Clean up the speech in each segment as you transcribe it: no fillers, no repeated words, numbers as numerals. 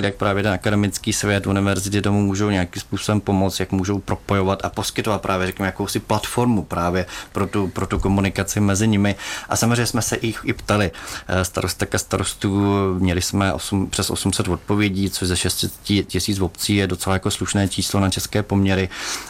jak právě ten akademický svět, univerzity tomu můžou nějakým způsobem pomoct, jak můžou propojovat a poskytovat právě, řekněme, jakousi platformu právě pro tu komunikaci mezi nimi. A samozřejmě jsme se jich i ptali. Starostek a starostů měli jsme přes 800 odpovědí, což ze 6 000 obcí je docela jako slušné číslo na české poměry.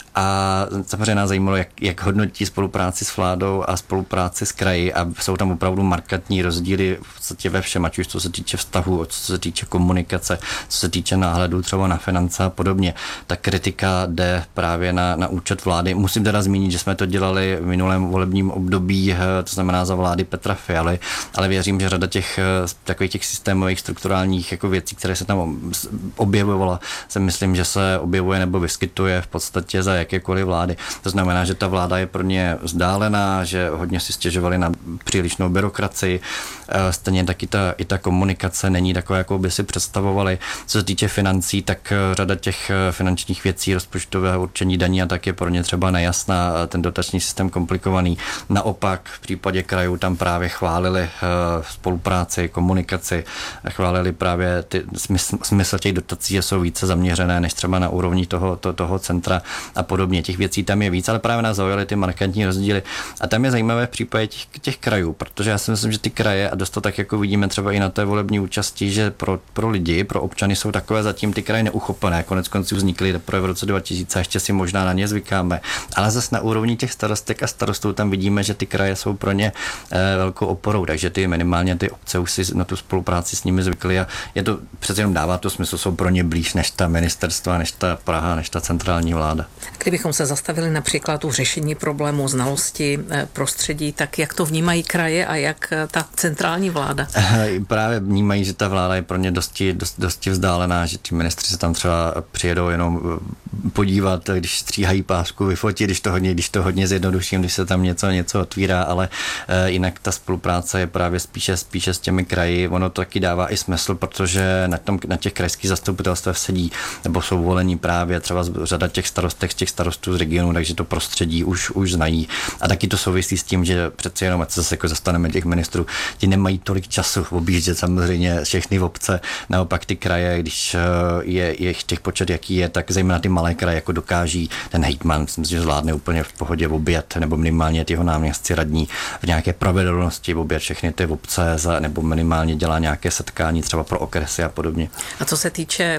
A samozřejmě nás zajímalo, jak hodnotí spolupráci s vládou a spolupráci s kraji a jsou tam opravdu markantní rozdíly v podstatě ve všem, ať už co se týče vztahu, co se týče komunikace, co se týče náhledu třeba na finance a podobně. Ta kritika jde právě na účet vlády. Musím teda zmínit, že jsme to dělali v minulém volebním období, to znamená za vlády Petra Fialy, ale věřím, že řada takových těch systémových strukturálních jako věcí, které se tam objevovala, si myslím, že se objevuje nebo vyskytuje v podstatě za jakékoliv vlády. To znamená, že ta vláda je pro ně vzdálená, že hodně si stěžovali na přílišnou byrokracii. Stejně tak i ta komunikace není taková, jakou by si představovali. Co se týče financí, tak řada těch finančních věcí, rozpočtového určení daní a tak je pro ně třeba nejasná, ten dotační systém komplikovaný. Naopak v případě krajů tam právě chválili spolupráci, komunikaci, chválili právě smysl těch dotací, že jsou více zaměřené než třeba na úrovni toho centra a podobně. Těch věcí tam je víc, ale právě nás zaujaly ty markantní rozdíly. A tam je zajímavé v případě těch krajů, protože já si myslím, že ty kraje, a dost to tak jako vidíme třeba i na té volební účasti, že pro lidi, pro občany jsou takové zatím ty kraje neuchopené. Konec konců vznikly teprve v roce 2000 a ještě si možná na ně zvykáme. Ale zase na úrovni těch starostek a starostů tam vidíme, že ty kraje jsou pro ně velkou oporou, takže minimálně ty obce už si na tu spolupráci s nimi zvykly a je to přece jenom dává to smysl, jsou pro ně blíž než ta ministerstva, než ta Praha, než ta centrální vláda. Kdybychom se zastavili například u řešení problémů znalosti prostředí, tak jak to vnímají kraje a jak ta centrální vláda? Právě vnímají, že ta vláda je pro ně dosti vzdálená, že ti ministři se tam třeba přijedou jenom podívat, když stříhají pásku, vyfotit, když to hodně zjednoduším, když se tam něco otvírá, ale jinak ta spolupráce je právě spíše s těmi kraji. Ono to taky dává i smysl, protože na těch krajských zastupitelstvech sedí nebo jsou volení právě třeba řada těch starostek, těch starostů z regionu, takže to prostředí už znají. A taky to souvisí s tím, že přeci jenom, ať se zase jako zastaneme těch ministrů, ti nemají tolik času objíždět samozřejmě všechny obce. Naopak ty kraje, když je těch počet, jaký je, tak zejména ty malé kraje jako dokáží ten hejtman, myslím si, že zvládne úplně v pohodě objet, nebo minimálně ty jeho náměstci radní v nějaké pravidelnosti objet všechny ty obce, nebo minimálně dělá nějaké setkání třeba pro okresy a podobně. A co se týče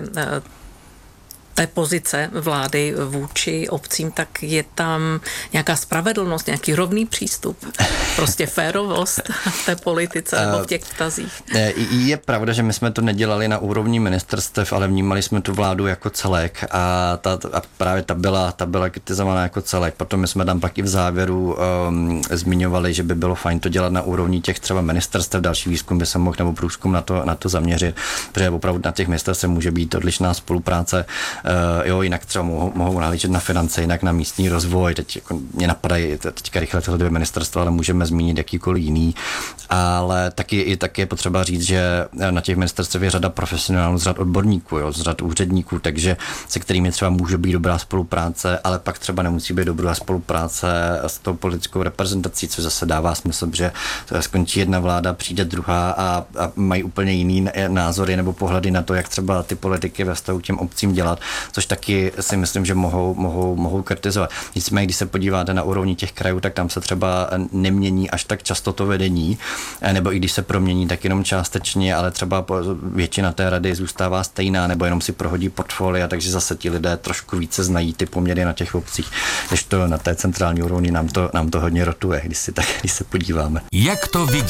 té pozice vlády vůči obcím, tak je tam nějaká spravedlnost, nějaký rovný přístup, prostě férovost v té politice nebo v těch vztazích. Je pravda, že my jsme to nedělali na úrovni ministerstev, ale vnímali jsme tu vládu jako celek a právě ta byla kritizovaná jako celek. Potom my jsme tam pak i v závěru zmiňovali, že by bylo fajn to dělat na úrovni těch třeba ministerstev, další výzkum by se mohl nebo průzkum na to zaměřit, protože opravdu na těch ministerstvech může být odlišná spolupráce. Jinak třeba mohou nahlížet na finance, jinak na místní rozvoj. Teď jako mě napadají teďka rychle tyhle dvě ministerstva, ale můžeme zmínit jakýkoliv jiný. Ale taky je potřeba říct, že na těch ministerstvech je řada profesionálů, z řad odborníků, z řad úředníků, takže se kterými třeba může být dobrá spolupráce, ale pak třeba nemusí být dobrá spolupráce s tou politickou reprezentací, což zase dává smysl, že skončí jedna vláda, přijde druhá a mají úplně jiný názory nebo pohledy na to, jak třeba ty politiky ve vztahu těm obcím dělat, což taky si myslím, že mohou kritizovat. Nicméně, když se podíváte na úrovni těch krajů, tak tam se třeba nemění až tak často to vedení, nebo i když se promění, tak jenom částečně, ale třeba většina té rady zůstává stejná, nebo jenom si prohodí portfolia, takže zase ti lidé trošku více znají ty poměry na těch obcích, když to na té centrální úrovni nám to hodně rotuje, když se podíváme. Jak to vidí?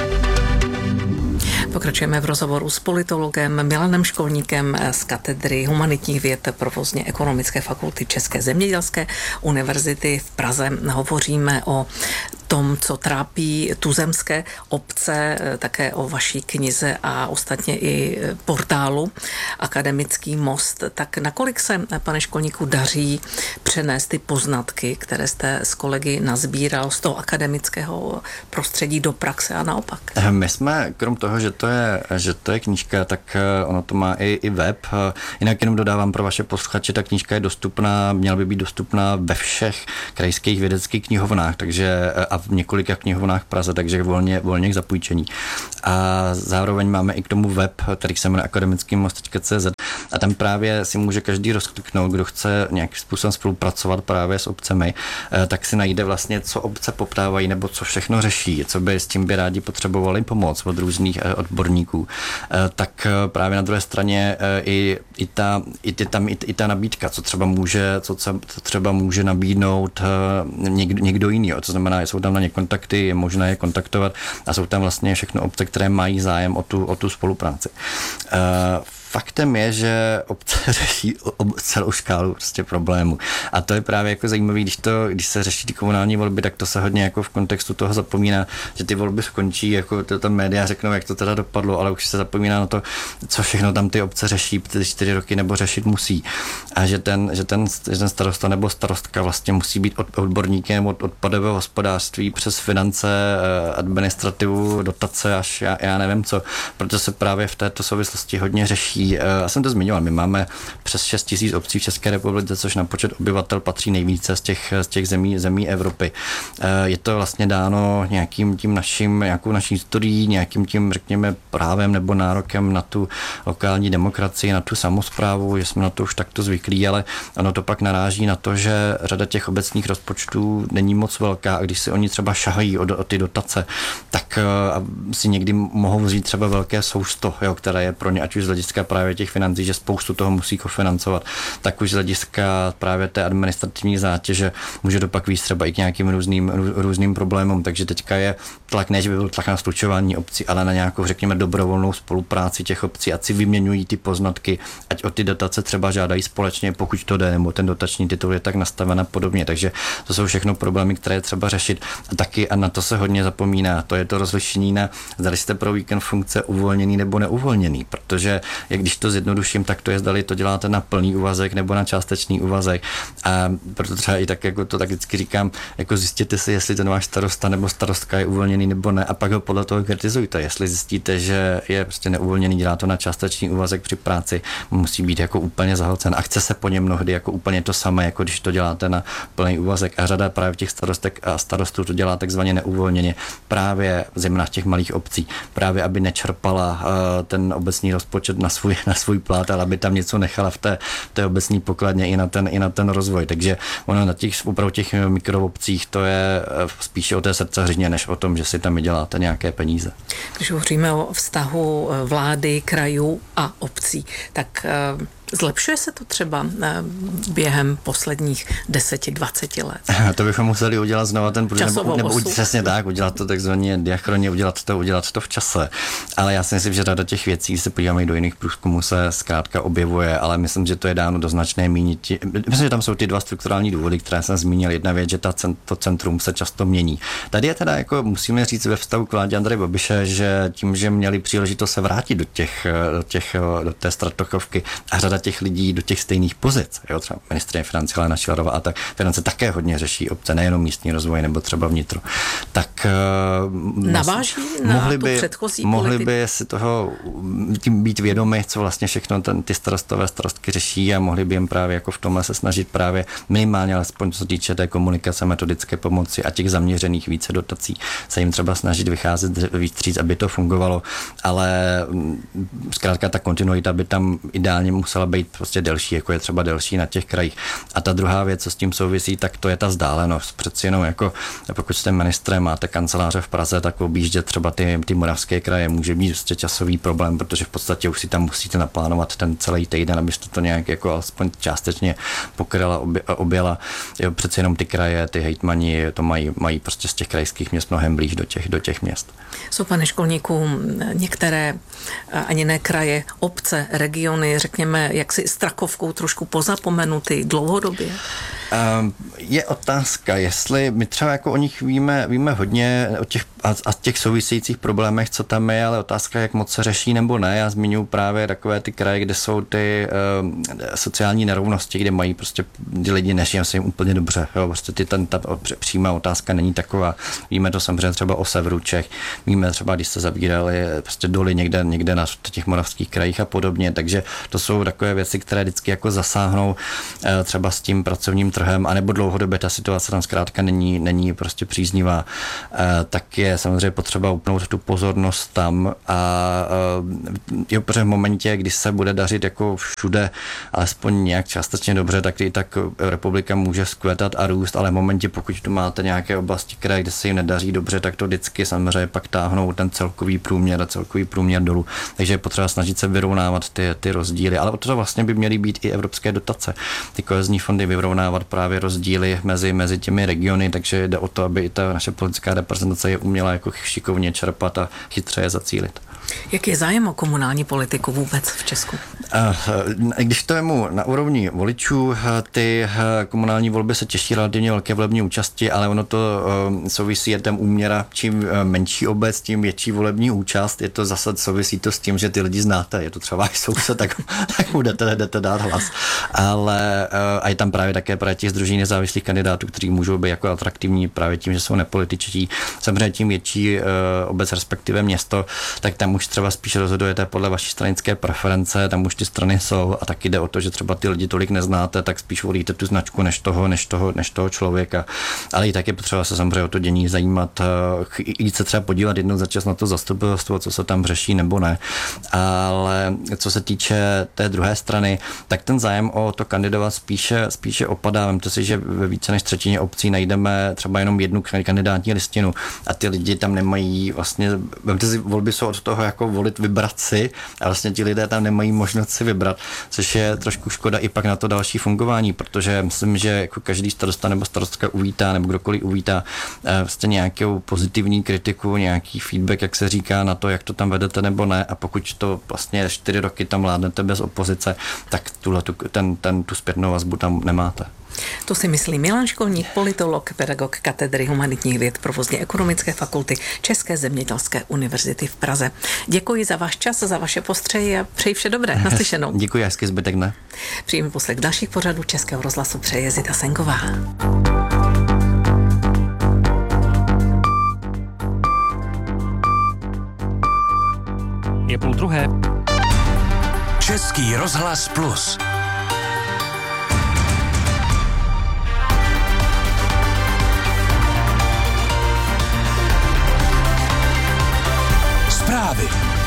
Pokračujeme v rozhovoru s politologem Milanem Školníkem z katedry humanitních věd Provozně ekonomické fakulty České zemědělské univerzity v Praze. Hovoříme o tom, co trápí tuzemské obce, také o vaší knize a ostatně i portálu Akademický most. Tak nakolik se, pane Školníku, daří přenést ty poznatky, které jste s kolegy nazbíral z toho akademického prostředí do praxe a naopak? My jsme, krom toho, že to to je knížka, tak ono to má i web. Jinak jenom dodávám pro vaše posluchače, ta knížka je dostupná, měla by být dostupná ve všech krajských vědeckých knihovnách, takže a v několika knihovnách v Praze, takže volně k zapůjčení. A zároveň máme i k tomu web, který se jmenuje akademickýmost.cz, a tam právě si může každý rozkliknout, kdo chce nějakým způsobem spolupracovat právě s obcemi, tak si najde vlastně, co obce poptávají nebo co všechno řeší, co by s tím by rádi potřebovali pomoc od různých odborníků. Tak právě na druhé straně i ta nabídka, co třeba může nabídnout někdo jiný. To znamená, jsou tam na ně kontakty, je možné je kontaktovat a jsou tam vlastně všechno obce, které mají zájem o tu spolupráci. Faktem je, že obce řeší celou škálu prostě problémů. A to je právě jako zajímavé, když se řeší ty komunální volby, tak to se hodně jako v kontextu toho zapomíná, že ty volby skončí, jako to tam média řeknou, jak to teda dopadlo, ale už se zapomíná na to, co všechno tam ty obce řeší 4 roky nebo řešit musí. A že ten starosta nebo starostka vlastně musí být odborníkem od odpadového hospodářství přes finance, administrativu, dotace až já nevím co, protože se právě v této souvislosti hodně řeší. Já jsem to zmiňoval, my máme přes 6 000 obcí v České republice, což na počet obyvatel patří nejvíce z těch zemí Evropy. Je to vlastně dáno nějakou naší historií, nějakým tím, řekněme, právem nebo nárokem na tu lokální demokracii, na tu samosprávu, že jsme na to už takto zvyklí, ale ono to pak naráží na to, že řada těch obecních rozpočtů není moc velká a když si oni třeba šahají o ty dotace, tak si někdy mohou vzít třeba velké sousto, které je pro ně, ať už z hlediska právě těch financí, že spoustu toho musí kofinancovat, tak už z hlediska právě té administrativní zátěže může to pak víc třeba i k nějakým různým problémům, takže teďka je tlak, ne, že by byl tlak na slučování obcí, ale na nějakou, řekněme, dobrovolnou spolupráci těch obcí, ať si vyměňují ty poznatky, ať o ty dotace třeba žádají společně, pokud to jde, nebo ten dotační titul je tak nastaven a podobně, takže to jsou všechno problémy, které je třeba řešit a taky a na to se hodně zapomíná, to je to rozlišení na zdali jste pro víkend funkce uvolněný nebo neuvolněný, protože když to zjednoduším, tak to je, zdali to děláte na plný úvazek nebo na částečný úvazek. A proto třeba i tak, jako to tak vždycky říkám, jako zjistěte si, jestli ten váš starosta nebo starostka je uvolněný nebo ne, a pak ho podle toho kritizujte. Jestli zjistíte, že je prostě neuvolněný, dělá to na částečný úvazek při práci, musí být jako úplně zahlcen a chce se po něm mnohdy jako úplně to samé, jako když to děláte na plný úvazek. A řada právě těch starostek a starostů to dělá takzvaně neuvolněně, právě zejména v těch malých obcí, právě aby nečerpala ten obecní rozpočet na svůj plát, ale aby tam něco nechala v té obecní pokladně i na ten rozvoj. Takže ono na těch mikroobcích to je spíše o té srdcařině, než o tom, že si tam děláte nějaké peníze. Když hovoříme o vztahu vlády, krajů a obcí, tak zlepšuje se to třeba během posledních 10-20 let? To bychom museli udělat znova ten nebo přesně tak, udělat to takzvaně diachroně, udělat to v čase. Ale já si myslím, že řada těch věcí, když se podíváme i do jiných průzkumů, se zkrátka objevuje, ale myslím, že to je dáno do značné míry. Myslím, že tam jsou ty dva strukturální důvody, které jsem zmínil. Jedna věc, že to centrum se často mění. Tady je teda jako musíme říct ve vztahu k vládě Andreje Babiše, že tím, že měli příležitost se vrátit do té Stratochovky a řada těch lidí do těch stejných pozic, jo, třeba ministryně financí Alena Schillerová a tak, finance také hodně řeší obce, nejenom místní rozvoj nebo třeba vnitro. Tak naváží na tu předchozí mohli by si toho tím být vědomi, co vlastně všechno ty starostky řeší a mohli by jim právě jako v tomhle se snažit právě minimálně, alespoň co se týče té komunikace, metodické pomoci a těch zaměřených více dotací, se jim třeba snažit vycházet víc vstříc, aby to fungovalo, ale zkrátka ta kontinuita by tam ideálně musela být prostě delší, jako je třeba delší na těch krajích. A ta druhá věc, co s tím souvisí, tak to je ta vzdálenost. Přeci jenom jako pokud jste ministrem, máte kanceláře v Praze, tak objíždět třeba ty moravské kraje může být prostě časový problém, protože v podstatě už si tam musíte naplánovat ten celý týden, abyste to nějak jako alespoň částečně pokryla, objela. Jo, přeci jenom ty kraje, ty hejtmani to mají prostě z těch krajských měst mnohem blíž do těch měst. Jsou, pane školníku, některé ani ne kraje, obce, regiony, řekněme, jaksi Strakovkou trošku pozapomenuty dlouhodobě? Je otázka, jestli my třeba jako o nich víme hodně o těch souvisejících problémech, co tam je, ale otázka, jak moc se řeší nebo ne. Já zmiňuji právě takové ty kraje, kde jsou ty sociální nerovnosti, kde mají prostě ty lidi nežijí se jim úplně dobře. Jo, prostě ta přímá otázka není taková. Víme to samozřejmě třeba o severu Čech. Víme třeba, když se zabírali prostě doly někde na těch moravských krajích a podobně. Takže to jsou takové věci, které vždycky jako zasáhnou třeba s tím pracovním trhem, anebo dlouhodobě ta situace tam zkrátka není prostě příznivá. Tak je samozřejmě potřeba upnout tu pozornost tam a protože v momentě, kdy se bude dařit jako všude, alespoň nějak částečně dobře, tak i tak republika může zkvétat a růst, ale v momentě, pokud tu máte nějaké oblasti, kde se jim nedaří dobře, tak to vždycky samozřejmě pak táhnou ten celkový průměr dolů. Takže je potřeba snažit se vyrovnávat ty rozdíly, ale o to vlastně by měly být i evropské dotace. Ty kohezní fondy vyrovnávat právě rozdíly mezi těmi regiony, takže jde o to, aby i ta naše politická reprezentace je uměla jako šikovně čerpat a chytře je zacílit. Jak je zájem o komunální politiku vůbec v Česku? Když to jemu na úrovni voličů, ty komunální volby se těší relativně velké volební účasti, ale ono to souvisí je tam úměra, čím menší obec, tím větší volební účast. Je to zase souvisí to s tím, že ty lidi znáte. Je to třeba váš soused, tak mu jdete dát hlas. Ale a je tam právě také právě těch sdružení nezávislých kandidátů, kteří můžou být jako atraktivní právě tím, že jsou nepolitičtí. Samozřejmě tím větší obec, respektive město, tak tam už třeba spíš rozhodujete podle vaší stranické preference, tam už ty strany jsou a taky jde o to, že třeba ty lidi tolik neznáte, tak spíš volíte tu značku než toho člověka. Ale i tak je potřeba se samozřejmě o to dění zajímat, jít se třeba podívat jednou za čas na to zastupitelstvo, co se tam řeší nebo ne. Ale co se týče té druhé strany, tak ten zájem o to kandidovat spíše opadá. Vemte si, že ve více než třetině obcí najdeme třeba jenom jednu kandidátní listinu a ty lidi tam nemají vlastně, vemte si, volby jsou od toho jako volit, vybrat si a vlastně ti lidé tam nemají možnost si vybrat, což je trošku škoda i pak na to další fungování, protože myslím, že jako každý starosta nebo starostka uvítá nebo kdokoliv uvítá vlastně nějakou pozitivní kritiku, nějaký feedback, jak se říká na to, jak to tam vedete nebo ne a pokud to vlastně 4 roky tam vládnete bez opozice, tak tu zpětnou vazbu tam nemáte. To si myslí Milan Školník, politolog, pedagog katedry humanitních věd Provozně ekonomické fakulty České zemědělské univerzity v Praze. Děkuji za váš čas, za vaše postřehy a přeji vše dobré. Naslyšenou. Děkuji, hezký zbytek dne. Příjemný poslech dalších pořadů Českého rozhlasu přeje Zita Senková. Je 12:30. Český rozhlas Plus. Zprávy.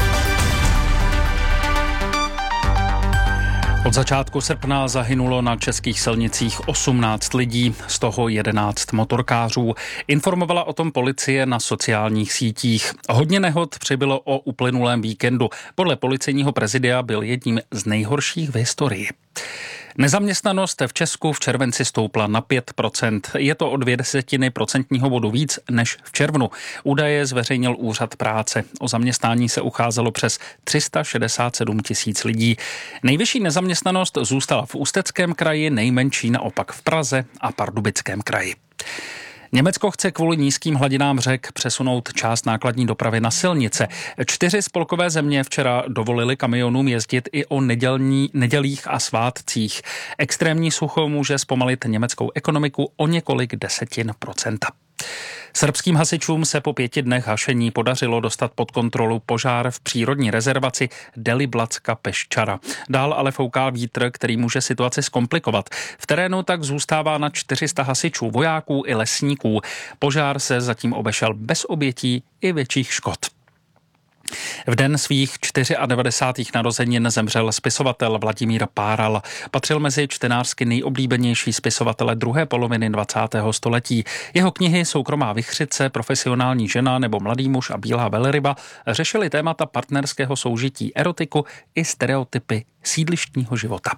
Od začátku srpna zahynulo na českých silnicích 18 lidí, z toho 11 motorkářů. Informovala o tom policie na sociálních sítích. Hodně nehod přibylo o uplynulém víkendu. Podle policejního prezidia byl jedním z nejhorších v historii. Nezaměstnanost v Česku v červenci stoupla na 5%. Je to o 0,2 procentního bodu víc než v červnu. Údaje zveřejnil Úřad práce. O zaměstnání se ucházelo přes 367 000 lidí. Nejvyšší nezaměstnanost zůstala v Ústeckém kraji, nejmenší naopak v Praze a Pardubickém kraji. Německo chce kvůli nízkým hladinám řek přesunout část nákladní dopravy na silnice. 4 spolkové země včera dovolily kamionům jezdit i o nedělích a svátcích. Extrémní sucho může zpomalit německou ekonomiku o několik desetin procenta. Srbským hasičům se po 5 dnech hašení podařilo dostat pod kontrolu požár v přírodní rezervaci Deliblatska Peščara. Dál ale fouká vítr, který může situaci zkomplikovat. V terénu tak zůstává na 400 hasičů, vojáků i lesníků. Požár se zatím obešel bez obětí i větších škod. V den svých 94. narozenin zemřel spisovatel Vladimír Páral. Patřil mezi čtenářsky nejoblíbenější spisovatele druhé poloviny 20. století. Jeho knihy Soukromá vichřice, Profesionální žena nebo Mladý muž a bílá velryba řešily témata partnerského soužití, erotiku i stereotypy sídlištního života.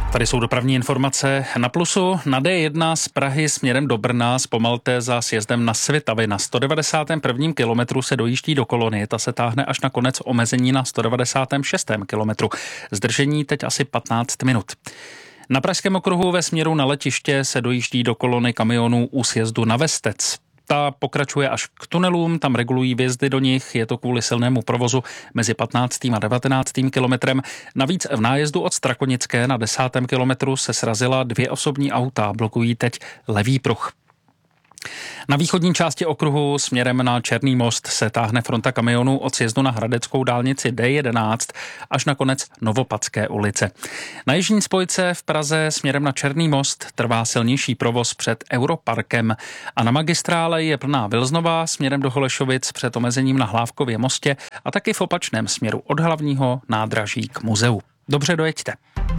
Tady jsou dopravní informace na Plusu. Na D1 z Prahy směrem do Brna zpomalte za sjezdem na Svitavy. Na 191. kilometru se dojíždí do kolony. Ta se táhne až na konec omezení na 196. kilometru. Zdržení teď asi 15 minut. Na Pražském okruhu ve směru na letiště se dojíždí do kolony kamionů u sjezdu na Vestec. Ta pokračuje až k tunelům, tam regulují vjezdy do nich, je to kvůli silnému provozu mezi 15. a 19. kilometrem. Navíc v nájezdu od Strakonické na 10. kilometru se srazila 2 osobní auta, blokují teď levý pruh. Na východní části okruhu směrem na Černý most se táhne fronta kamionů od sjezdu na hradeckou dálnici D11 až na konec Novopadské ulice. Na jižní spojce v Praze směrem na Černý most trvá silnější provoz před Europarkem a na magistrále je plná Vilznova směrem do Holešovic před omezením na Hlávkově mostě a taky v opačném směru od hlavního nádraží k muzeu. Dobře dojeďte.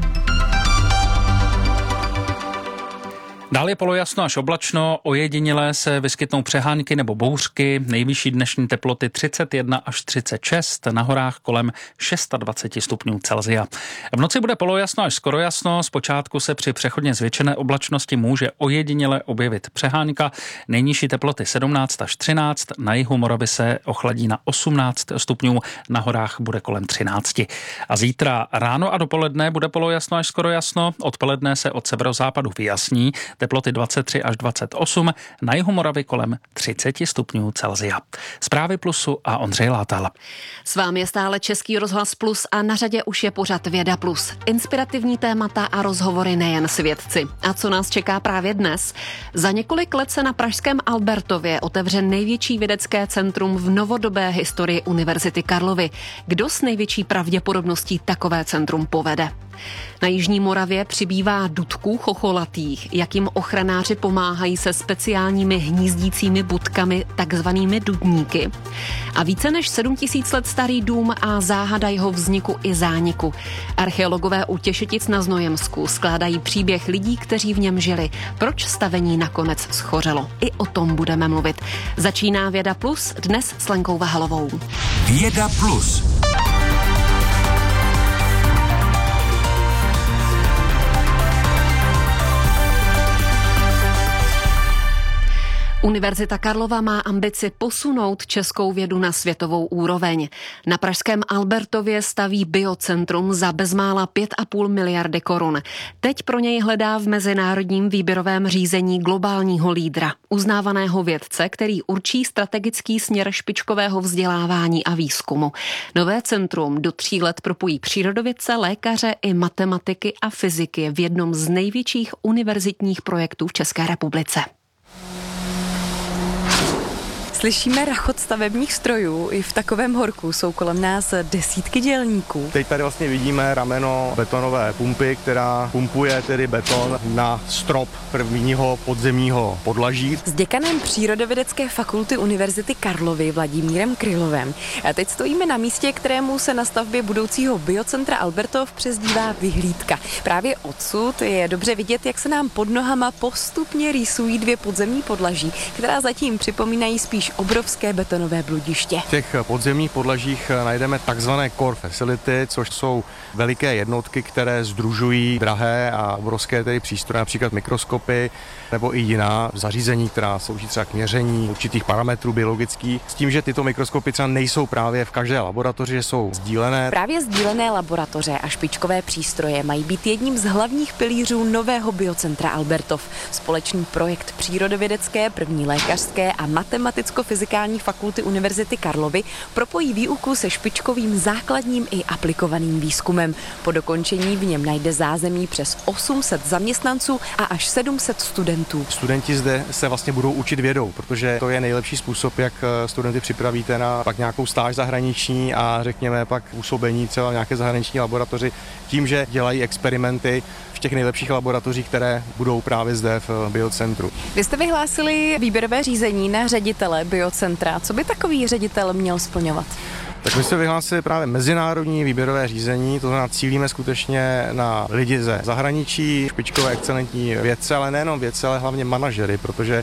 Dál je polojasno až oblačno, ojedinělé se vyskytnou přehánky nebo bouřky, nejvyšší dnešní teploty 31 až 36, na horách kolem 26 stupňů Celsia. V noci bude polojasno až skoro jasno, zpočátku se při přechodně zvětšené oblačnosti může ojediněle objevit přehánka, nejnižší teploty 17 až 13, na jihu Moravy se ochladí na 18 stupňů, na horách bude kolem 13. A zítra ráno a dopoledne bude polojasno až skoro jasno, odpoledne se od severozápadu vyjasní, teploty 23 až 28, na jihu Moravy kolem 30 stupňů Celsia. Zprávy Plusu a Ondřej Látal. S vámi je stále Český rozhlas Plus a na řadě už je pořad Věda Plus. Inspirativní témata a rozhovory nejen s vědci. A co nás čeká právě dnes? Za několik let se na pražském Albertově otevře největší vědecké centrum v novodobé historii Univerzity Karlovy. Kdo s největší pravděpodobností takové centrum povede? Na jižní Moravě přibývá dudků chocholatých, jakým ochranáři pomáhají se speciálními hnízdícími budkami, takzvanými dudníky. A více než 7000 let starý dům a záhada jeho vzniku i zániku. Archeologové u Těšetic na Znojemsku skládají příběh lidí, kteří v něm žili. Proč stavení nakonec schořelo? I o tom budeme mluvit. Začíná Věda Plus, dnes s Lenkou Vahalovou. Věda Plus. Univerzita Karlova má ambici posunout českou vědu na světovou úroveň. Na pražském Albertově staví biocentrum za bezmála 5,5 miliardy korun. Teď pro něj hledá v mezinárodním výběrovém řízení globálního lídra, uznávaného vědce, který určí strategický směr špičkového vzdělávání a výzkumu. Nové centrum do 3 let propojí přírodovědce, lékaře i matematiky a fyziky v jednom z největších univerzitních projektů v České republice. Slyšíme rachot stavebních strojů, i v takovém horku jsou kolem nás desítky dělníků. Teď tady vlastně vidíme rameno betonové pumpy, která pumpuje tedy beton na strop prvního podzemního podlaží. S děkanem Přírodovědecké fakulty Univerzity Karlovy Vladimírem Krylovem. A teď stojíme na místě, kterému se na stavbě budoucího biocentra Albertov přezdívá Vyhlídka. Právě odsud je dobře vidět, jak se nám pod nohama postupně rýsují 2 podzemní podlaží, která zatím připomínají spíš obrovské betonové bludiště. V těch podzemních podlažích najdeme takzvané core facility, což jsou veliké jednotky, které sdružují drahé a obrovské tedy přístroje, například mikroskopy nebo i jiná zařízení, která slouží třeba k měření určitých parametrů biologických. S tím, že tyto mikroskopy třeba nejsou právě v každé laboratoři, že jsou sdílené. Právě sdílené laboratoře a špičkové přístroje mají být jedním z hlavních pilířů nového biocentra Albertov. Společný projekt přírodovědecké, první lékařské a matematicko-fyzikální fakulty Univerzity Karlovy propojí výuku se špičkovým základním i aplikovaným výzkumem. Po dokončení v něm najde zázemí přes 800 zaměstnanců a až 700 studentů. Studenti zde se vlastně budou učit vědou, protože to je nejlepší způsob, jak studenty připravíte na pak nějakou stáž zahraniční a řekněme pak působení třeba v nějaké zahraniční laboratoři tím, že dělají experimenty v těch nejlepších laboratořích, které budou právě zde v biocentru. Vy jste vyhlásili výběrové řízení na ředitele biocentra. Co by takový ředitel měl splňovat? Tak my jsme vyhlásili právě mezinárodní výběrové řízení, to znamená cílíme skutečně na lidi ze zahraničí, špičkové excelentní vědce, ale nejenom vědce, ale hlavně manažery, protože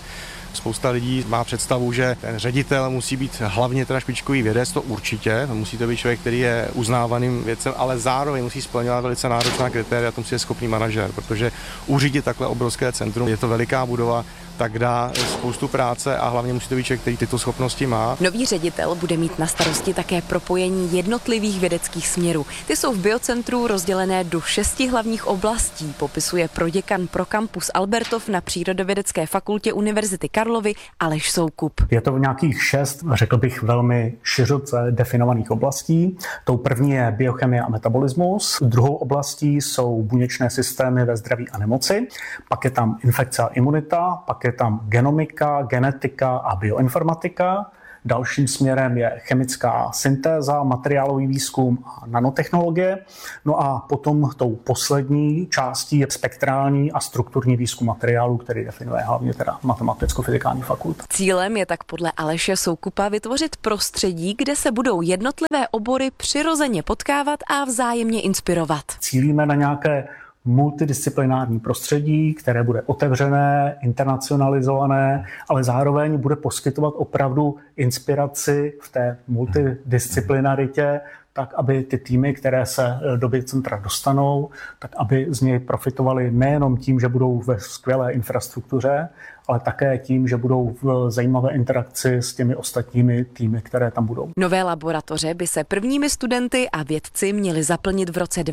Spousta lidí má představu, že ten ředitel musí být hlavně teda špičkový vědec, to určitě, musí to být člověk, který je uznávaným vědcem, ale zároveň musí splňovat velice náročná kritéria, to musí být schopný manažer, protože uřídit takhle obrovské centrum, je to veliká budova, tak dá spoustu práce a hlavně musí to být člověk, který tyto schopnosti má. Nový ředitel bude mít na starosti také propojení jednotlivých vědeckých směrů. Ty jsou v biocentru rozdělené do 6 hlavních oblastí, popisuje proděkan pro kampus Albertov na Přírodovědecké fakultě Univerzity Karlovy Aleš Soukup. Je to v nějakých 6, řekl bych, velmi široce definovaných oblastí. Tou první je biochemie a metabolismus, druhou oblastí jsou buněčné systémy ve zdraví a nemoci, pak je tam infekce a imunita, pak je tam genomika, genetika a bioinformatika. Dalším směrem je chemická syntéza, materiálový výzkum a nanotechnologie. No a potom tou poslední částí je spektrální a strukturní výzkum materiálů, který definuje hlavně teda matematicko-fyzikální fakulta. Cílem je tak podle Aleše Soukupa vytvořit prostředí, kde se budou jednotlivé obory přirozeně potkávat a vzájemně inspirovat. Cílíme na nějaké multidisciplinární prostředí, které bude otevřené, internacionalizované, ale zároveň bude poskytovat opravdu inspiraci v té multidisciplinaritě, tak aby ty týmy, které se do biocentra dostanou, tak aby z něj profitovali nejenom tím, že budou ve skvělé infrastruktuře, ale také tím, že budou v zajímavé interakci s těmi ostatními týmy, které tam budou. Nové laboratoře by se prvními studenty a vědci měli zaplnit v roce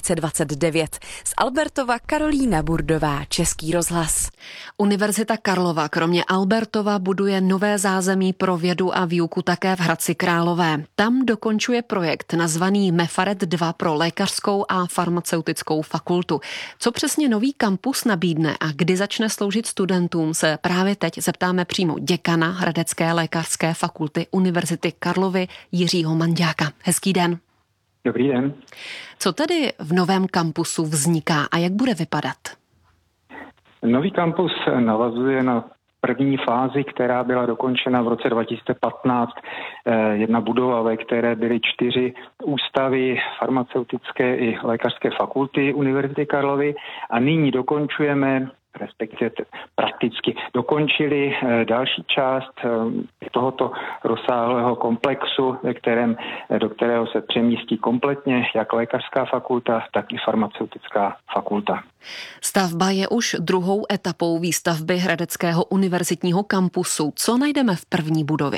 2029. Z Albertova Karolína Burdová, Český rozhlas. Univerzita Karlova kromě Albertova buduje nové zázemí pro vědu a výuku také v Hradci Králové. Tam dokončuje projekt nazvaný MEFARET 2 pro lékařskou a farmaceutickou fakultu. Co přesně nový kampus nabídne a kdy začne sloužit studentům, se právě teď zeptáme přímo děkana Hradecké lékařské fakulty Univerzity Karlovy Jiřího Manďáka. Hezký den. Dobrý den. Co tedy v novém kampusu vzniká a jak bude vypadat? Nový kampus navazuje na první fázi, která byla dokončena v roce 2015. Jedna budova, ve které byly 4 ústavy farmaceutické i lékařské fakulty Univerzity Karlovy a nyní dokončujeme, respektive prakticky dokončili další část tohoto rozsáhlého komplexu, do kterého se přemístí kompletně jak lékařská fakulta, tak i farmaceutická fakulta. Stavba je už druhou etapou výstavby Hradeckého univerzitního kampusu. Co najdeme v první budově?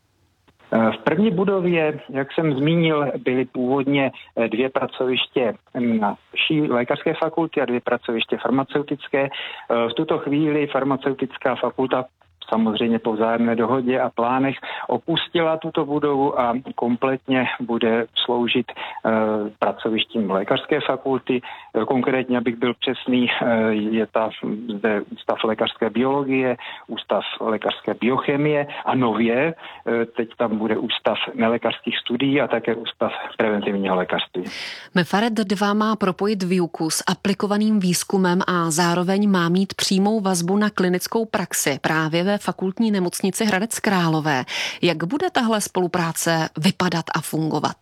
V první budově, jak jsem zmínil, byly původně 2 pracoviště na lékařské fakulty a 2 pracoviště farmaceutické. V tuto chvíli farmaceutická fakulta samozřejmě po vzájemné dohodě a plánech opustila tuto budovu a kompletně bude sloužit pracovištím lékařské fakulty. Konkrétně, abych byl přesný, je zde ústav lékařské biologie, ústav lékařské biochemie a nově teď tam bude ústav nelékařských studií a také ústav preventivního lékařství. MEFARET 2 má propojit výuku s aplikovaným výzkumem a zároveň má mít přímou vazbu na klinickou praxi právě ve fakultní nemocnici Hradec Králové. Jak bude tahle spolupráce vypadat a fungovat?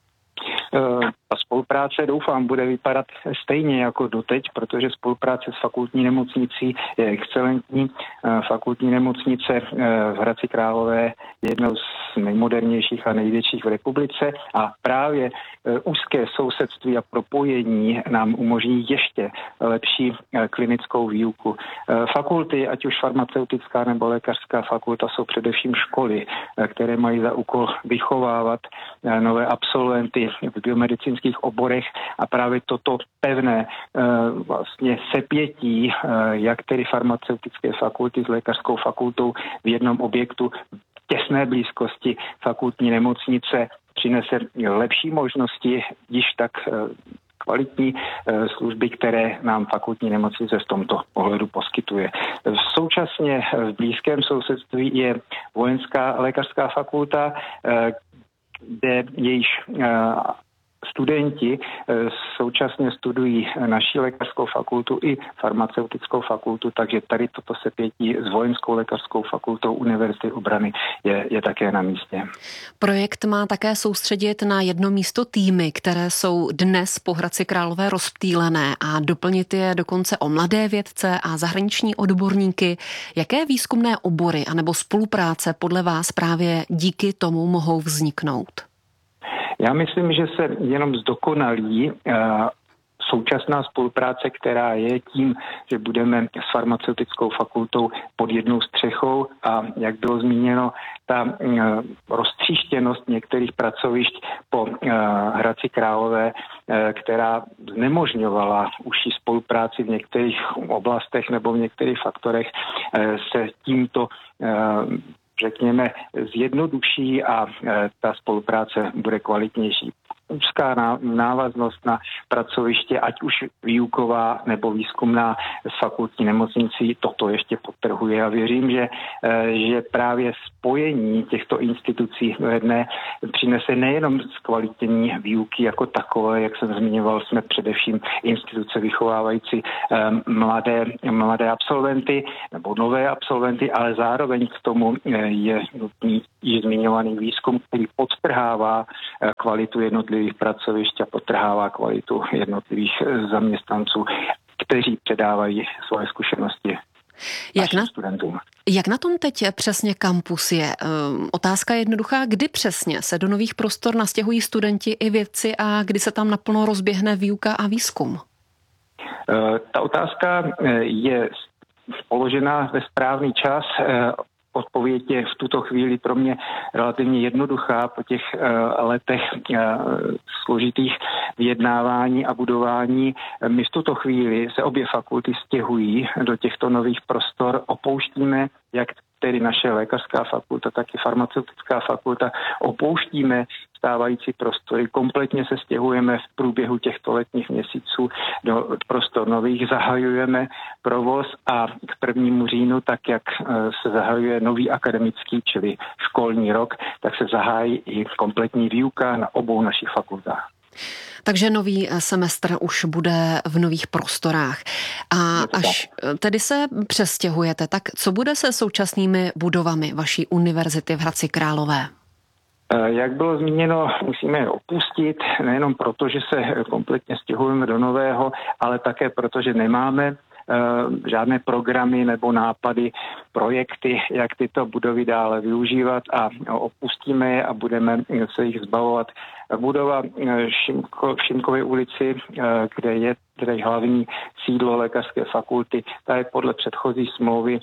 Ta spolupráce, doufám, bude vypadat stejně jako doteď, protože spolupráce s fakultní nemocnicí je excelentní. Fakultní nemocnice v Hradci Králové je jednou z nejmodernějších a největších v republice a právě úzké sousedství a propojení nám umožní ještě lepší klinickou výuku. Fakulty, ať už farmaceutická nebo lékařská fakulta, jsou především školy, které mají za úkol vychovávat nové absolventy v biomedicínských oborech a právě toto pevné vlastně sepětí, jak tedy farmaceutické fakulty s lékařskou fakultou v jednom objektu v těsné blízkosti fakultní nemocnice přinese lepší možnosti, již tak kvalitní služby, které nám fakultní nemocnice v tomto ohledu poskytuje. Současně v blízkém sousedství je vojenská lékařská fakulta, kde jejíž studenti současně studují naší lékařskou fakultu i farmaceutickou fakultu, takže tady toto sepětí s vojenskou lékařskou fakultou Univerzity obrany je také na místě. Projekt má také soustředit na jedno místo týmy, které jsou dnes po Hradci Králové rozptýlené a doplnit je dokonce o mladé vědce a zahraniční odborníky. Jaké výzkumné obory anebo spolupráce podle vás právě díky tomu mohou vzniknout? Já myslím, že se jenom zdokonalí současná spolupráce, která je tím, že budeme s farmaceutickou fakultou pod jednou střechou a jak bylo zmíněno, ta roztříštěnost některých pracovišť po Hradci Králové, která znemožňovala užší spolupráci v některých oblastech nebo v některých faktorech, se tímto řekněme, zjednoduší a ta spolupráce bude kvalitnější. Úzká návaznost na pracoviště, ať už výuková nebo výzkumná s fakultní nemocnicí, toto ještě podtrhuje a věřím, že právě spojení těchto institucí v jedné přinese nejenom zkvalitnění výuky jako takové, jak jsem zmiňoval, jsme především instituce vychovávající mladé absolventy nebo nové absolventy, ale zároveň k tomu je nutný již zmiňovaný výzkum, který podtrhává kvalitu jednotlivých pracovišť a podtrhává kvalitu jednotlivých zaměstnanců, kteří předávají svoje zkušenosti našim studentům. Jak na tom teď přesně kampus je? Otázka je jednoduchá, kdy přesně se do nových prostor nastěhují studenti i vědci a kdy se tam naplno rozběhne výuka a výzkum? Ta otázka je položena ve správný čas. Odpověď je v tuto chvíli pro mě relativně jednoduchá po těch letech složitých vyjednávání a budování. My v tuto chvíli se obě fakulty stěhují do těchto nových prostor, opouštíme jak tedy naše lékařská fakulta, tak i farmaceutická fakulta, opouštíme stávající prostory, kompletně se stěhujeme v průběhu těchto letních měsíců do prostor nových, zahajujeme provoz a k 1. říjnu, tak jak se zahajuje nový akademický, čili školní rok, tak se zahájí i kompletní výuka na obou našich fakultách. Takže nový semestr už bude v nových prostorách. A až tedy se přestěhujete, tak co bude se současnými budovami vaší univerzity v Hradci Králové? Jak bylo zmíněno, musíme je opustit, nejenom proto, že se kompletně stěhujeme do nového, ale také proto, že nemáme žádné programy nebo nápady, projekty, jak tyto budovy dále využívat a opustíme je a budeme se jich zbavovat. Budova v Šimkově ulici, kde je tedy hlavní sídlo lékařské fakulty, ta je podle předchozí smlouvy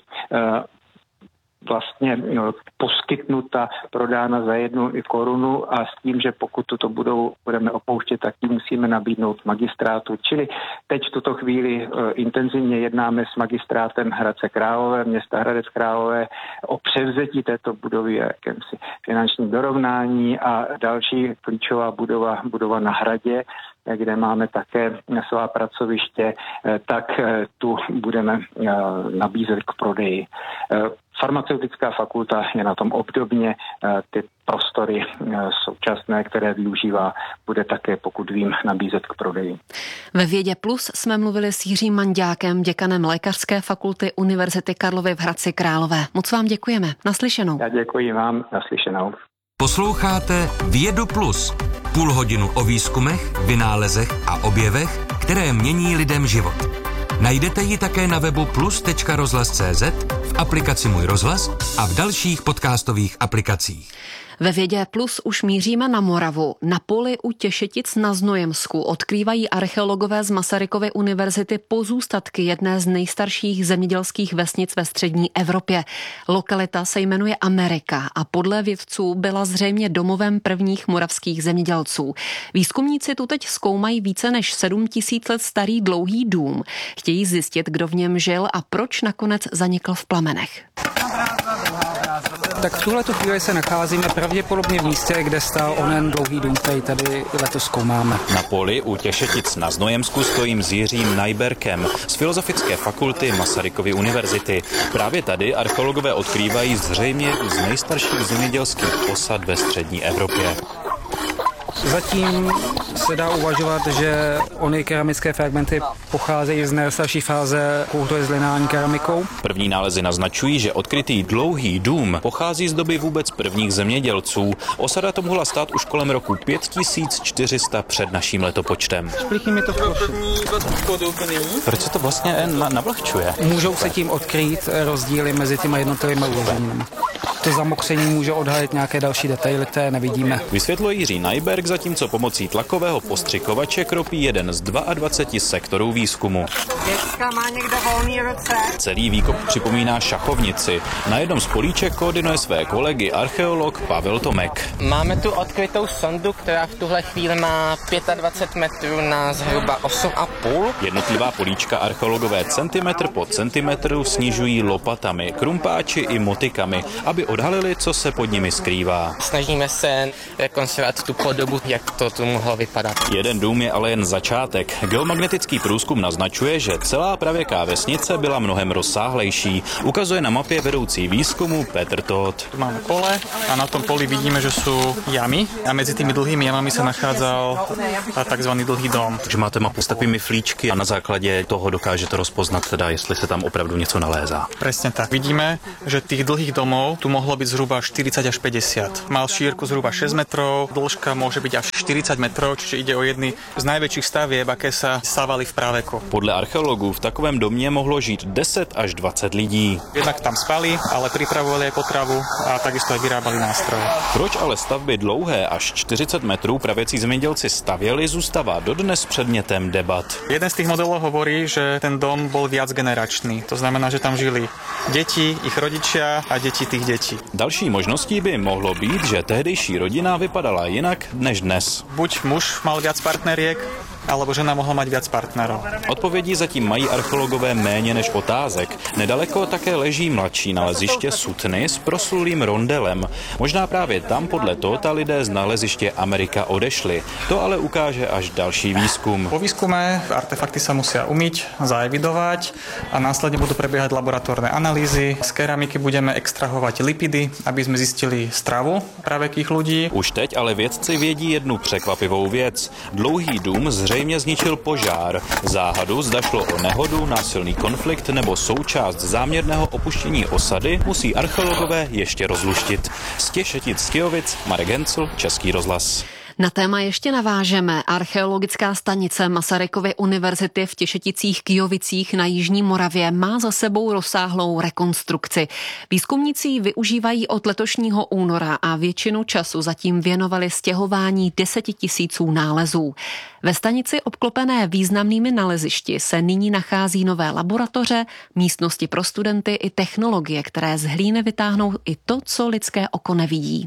vlastně poskytnuta, prodána za 1 korunu a s tím, že pokud tuto budeme opouštět, tak ji musíme nabídnout magistrátu. Čili teď v tuto chvíli intenzivně jednáme s magistrátem Hradce Králové, města Hradec Králové o převzetí této budovy a jakémsi finanční dorovnání a další klíčová budova na Hradě, kde máme také svá pracoviště, tak tu budeme nabízet k prodeji. Farmaceutická fakulta je na tom obdobně, ty prostory současné, které využívá, bude také, pokud vím, nabízet k prodeji. Ve Vědě Plus jsme mluvili s Jiřím Manďákem, děkanem Lékařské fakulty Univerzity Karlovy v Hradci Králové. Moc vám děkujeme. Naslyšenou. Já děkuji vám. Naslyšenou. Posloucháte Vědu Plus. Půl hodinu o výzkumech, vynálezech a objevech, které mění lidem život. Najdete ji také na webu plus.rozhlas.cz, v aplikaci Můj rozhlas a v dalších podcastových aplikacích. Ve Vědě Plus už míříme na Moravu. Na poli u Těšetic na Znojemsku odkrývají archeologové z Masarykovy univerzity pozůstatky jedné z nejstarších zemědělských vesnic ve střední Evropě. Lokalita se jmenuje Amerika a podle vědců byla zřejmě domovem prvních moravských zemědělců. Výzkumníci tu teď zkoumají více než 7 000 let starý dlouhý dům. Chtějí zjistit, kdo v něm žil a proč nakonec zanikl v plamenech. Tak v tuhletu chvíli se nacházíme pravděpodobně v místě, kde stál onen dlouhý dům, který tady letos zkoumáme. Na poli u Těšetic na Znojemsku stojím s Jiřím Najberkem z Filozofické fakulty Masarykovy univerzity. Právě tady archeologové odkrývají zřejmě z nejstarších zemědělských osad ve střední Evropě. Zatím se dá uvažovat, že ony keramické fragmenty pocházejí z nejstarší fáze kultury s lineární keramikou. První nálezy naznačují, že odkrytý Dlouhý dům pochází z doby vůbec prvních zemědělců. Osada to mohla stát už kolem roku 5400 před naším letopočtem. Šplichy mi to Proč se to vlastně navlhčuje? Můžou se tím odkrýt rozdíly mezi těma jednotlivými uloženími. To zamokření může odhalit nějaké další detaily, které nevidíme. Vysvětluje Jiří Najberg, zatímco pomocí tlakového postřikovače kropí jeden z 22 sektorů výzkumu. Děcka má někdo volný ruce? Celý výkop připomíná šachovnici. Na jednom z políček koordinuje své kolegy archeolog Pavel Tomek. Máme tu odkrytou sondu, která v tuhle chvíli má 25 metrů na zhruba 8,5. Jednotlivá políčka archeologové centimetr po centimetru snižují lopatami, krumpáči i motikami, aby odhalili, co se pod nimi skrývá. Snažíme se rekonstruovat tu podobu, jak to tu mohlo vypadat. Jeden dům je ale jen začátek. Geomagnetický průzkum naznačuje, že celá pravěká vesnice byla mnohem rozsáhlejší. Ukazuje na mapě vedoucí výzkumu Petr Todt. Tu máme pole a na tom poli vidíme, že sú jamy a medzi tými dlhými jamami sa nachádzal takzvaný dlhý dom. Takže máte mapu s takovými flíčky a na základě toho dokážete rozpoznat teda, jestli se tam opravdu něco nalézá. Presne tak. Vidíme, že tých dlhých domov tu mohlo byť zhruba 40 až 50. Mal šírku zhruba 6 metrov, dĺžka môže byť až 40 metrov, čiže ide o jedny z najväčších stavieb, aké sa stávali v praveku. Podle archeologů v takovém domě mohlo žít 10 až 20 lidí. Jednak tam spali, ale pripravovali aj potravu a takisto aj vyrábali nástroje. Proč ale stavby dlouhé až 40 metrů pravěcí zemědělci stavěli, zůstává dodnes předmětem debat. Jeden z tých modelov hovorí, že ten dom bol viacgeneračný. To znamená, že tam žili deti, ich rodičia a deti tých detí. Další možností by mohlo být, že tehdejší rodina vypadala jinak než dnes. Buď muž mal viac partneriek, alebo žena mohla mať viac partnerov. Odpovědí zatím mají archeologové méně než otázek. Nedaleko také leží mladší naleziště Sutny s proslulým rondelem. Možná právě tam podle Tota lidé z naleziště Amerika odešli. To ale ukáže až další výzkum. Po výskume artefakty sa musia umyť, zaevidovať a následne budú prebiehať laboratórne analýzy. Z keramiky budeme extrahovať lipidy, aby sme zistili stravu pravekých ľudí. Už teď ale vědci vědí jednu překvapivou věc. Dlouhý dům zřejmě zničil požár. Záhadu, zda šlo o nehodu, násilný konflikt nebo součást záměrného opuštění osady, musí archeologové ještě rozluštit. Z Těšetic-Skijovic, Marek Hencl, Český rozhlas. Na téma ještě navážeme. Archeologická stanice Masarykovy univerzity v Těšeticích-Kyjovicích na Jižní Moravě má za sebou rozsáhlou rekonstrukci. Výzkumníci ji využívají od letošního února a většinu času zatím věnovali stěhování 10 000 nálezů. Ve stanici obklopené významnými nalezišti se nyní nachází nové laboratoře, místnosti pro studenty i technologie, které z hlíny vytáhnou i to, co lidské oko nevidí.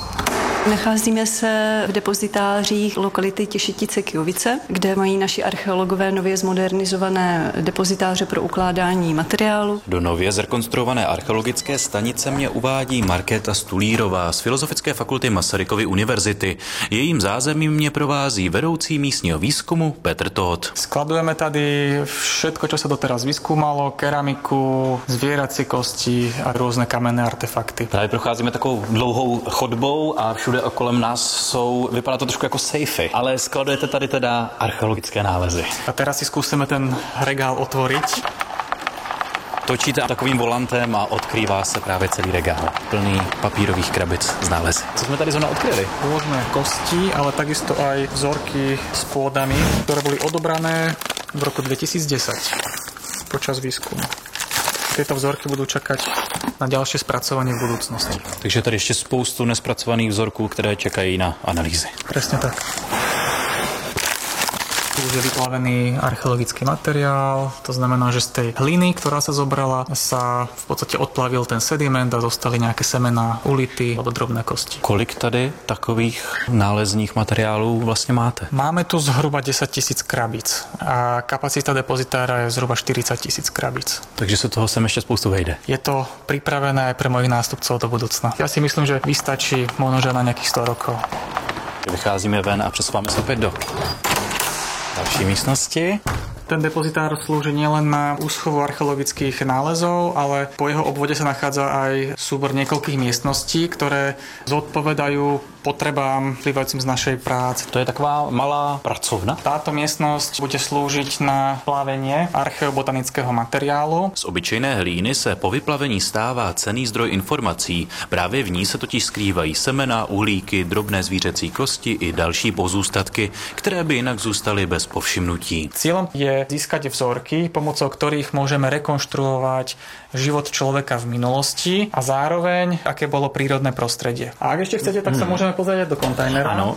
Nacházíme se v depozitářích lokality Těšetice-Kyjovice, kde mají naši archeologové nově zmodernizované depozitáře pro ukládání materiálu. Do nově zrekonstruované archeologické stanice mě uvádí Markéta Stulírová z Filozofické fakulty Masarykovy univerzity. Jejím zázemím mě provází vedoucí místního výzkumu Petr Todt. Skladujeme tady všetko, čo sa doteraz vyskúmalo, keramiku, zvieracie kosti a rôzne kamenné artefakty. Právě procházíme takovou dlouhou chodbou a všude okolem nás vypadá to trošku jako sejfy, ale skladujete tady teda archeologické nálezy. A teraz si skúsime ten regál otvoriť. Točíte takovým volantem a odkrývá se právě celý regál, plný papírových krabic z nálezy. Co jsme tady zrovna odkryli? Rôzne kosti, ale takisto aj vzorky s pôdami, ktoré boli odobrané v roku 2010 počas výskumu. Tieto vzorky budú čakať na ďalšie spracovanie v budúcnosti. Takže tady ještě spoustu nespracovaných vzorků, které čekají na analýzy. Presne tak. Už je vyplavený archeologický materiál, to znamená, že z tej hliny, ktorá sa zobrala, sa v podstate odplavil ten sediment a zostali nejaké semená, ulity alebo drobné kosti. Kolik tady takových nálezních materiálů vlastně máte? Máme tu zhruba 10 000 krabic a kapacita depozitára je zhruba 40 000 krabic. Takže se toho sem ještě spoustu vejde. Je to pripravené aj pre mojich nástupcov do budúcna. Ja si myslím, že vystačí možno na nejakých 100 rokov. Vycházíme ven a přesouváme se opět do další místnosti. Ten depozitár slúži nielen na úschovu archeologických nálezov, ale po jeho obvode sa nachádza aj súbor niekoľkých miestností, ktoré zodpovedajú potrebám plývajúcim z našej práce. To je taková malá pracovna? Táto miestnosť bude slúžiť na plavenie archeobotanického materiálu. Z obyčejné hlíny se po vyplavení stává cenný zdroj informací. Právě v ní se totiž skrývají semena, uhlíky, drobné zvířecí kosti i další pozůstatky, které by jinak zůstaly bez povšimnutí. Cieľom je získať vzorky, pomocou ktorých môžeme rekonštruovať život človeka v minulosti a zároveň, aké bolo prírodné prostredie. A ak ešte chcete, tak sa môžeme pozrieť do kontajnera. Ano.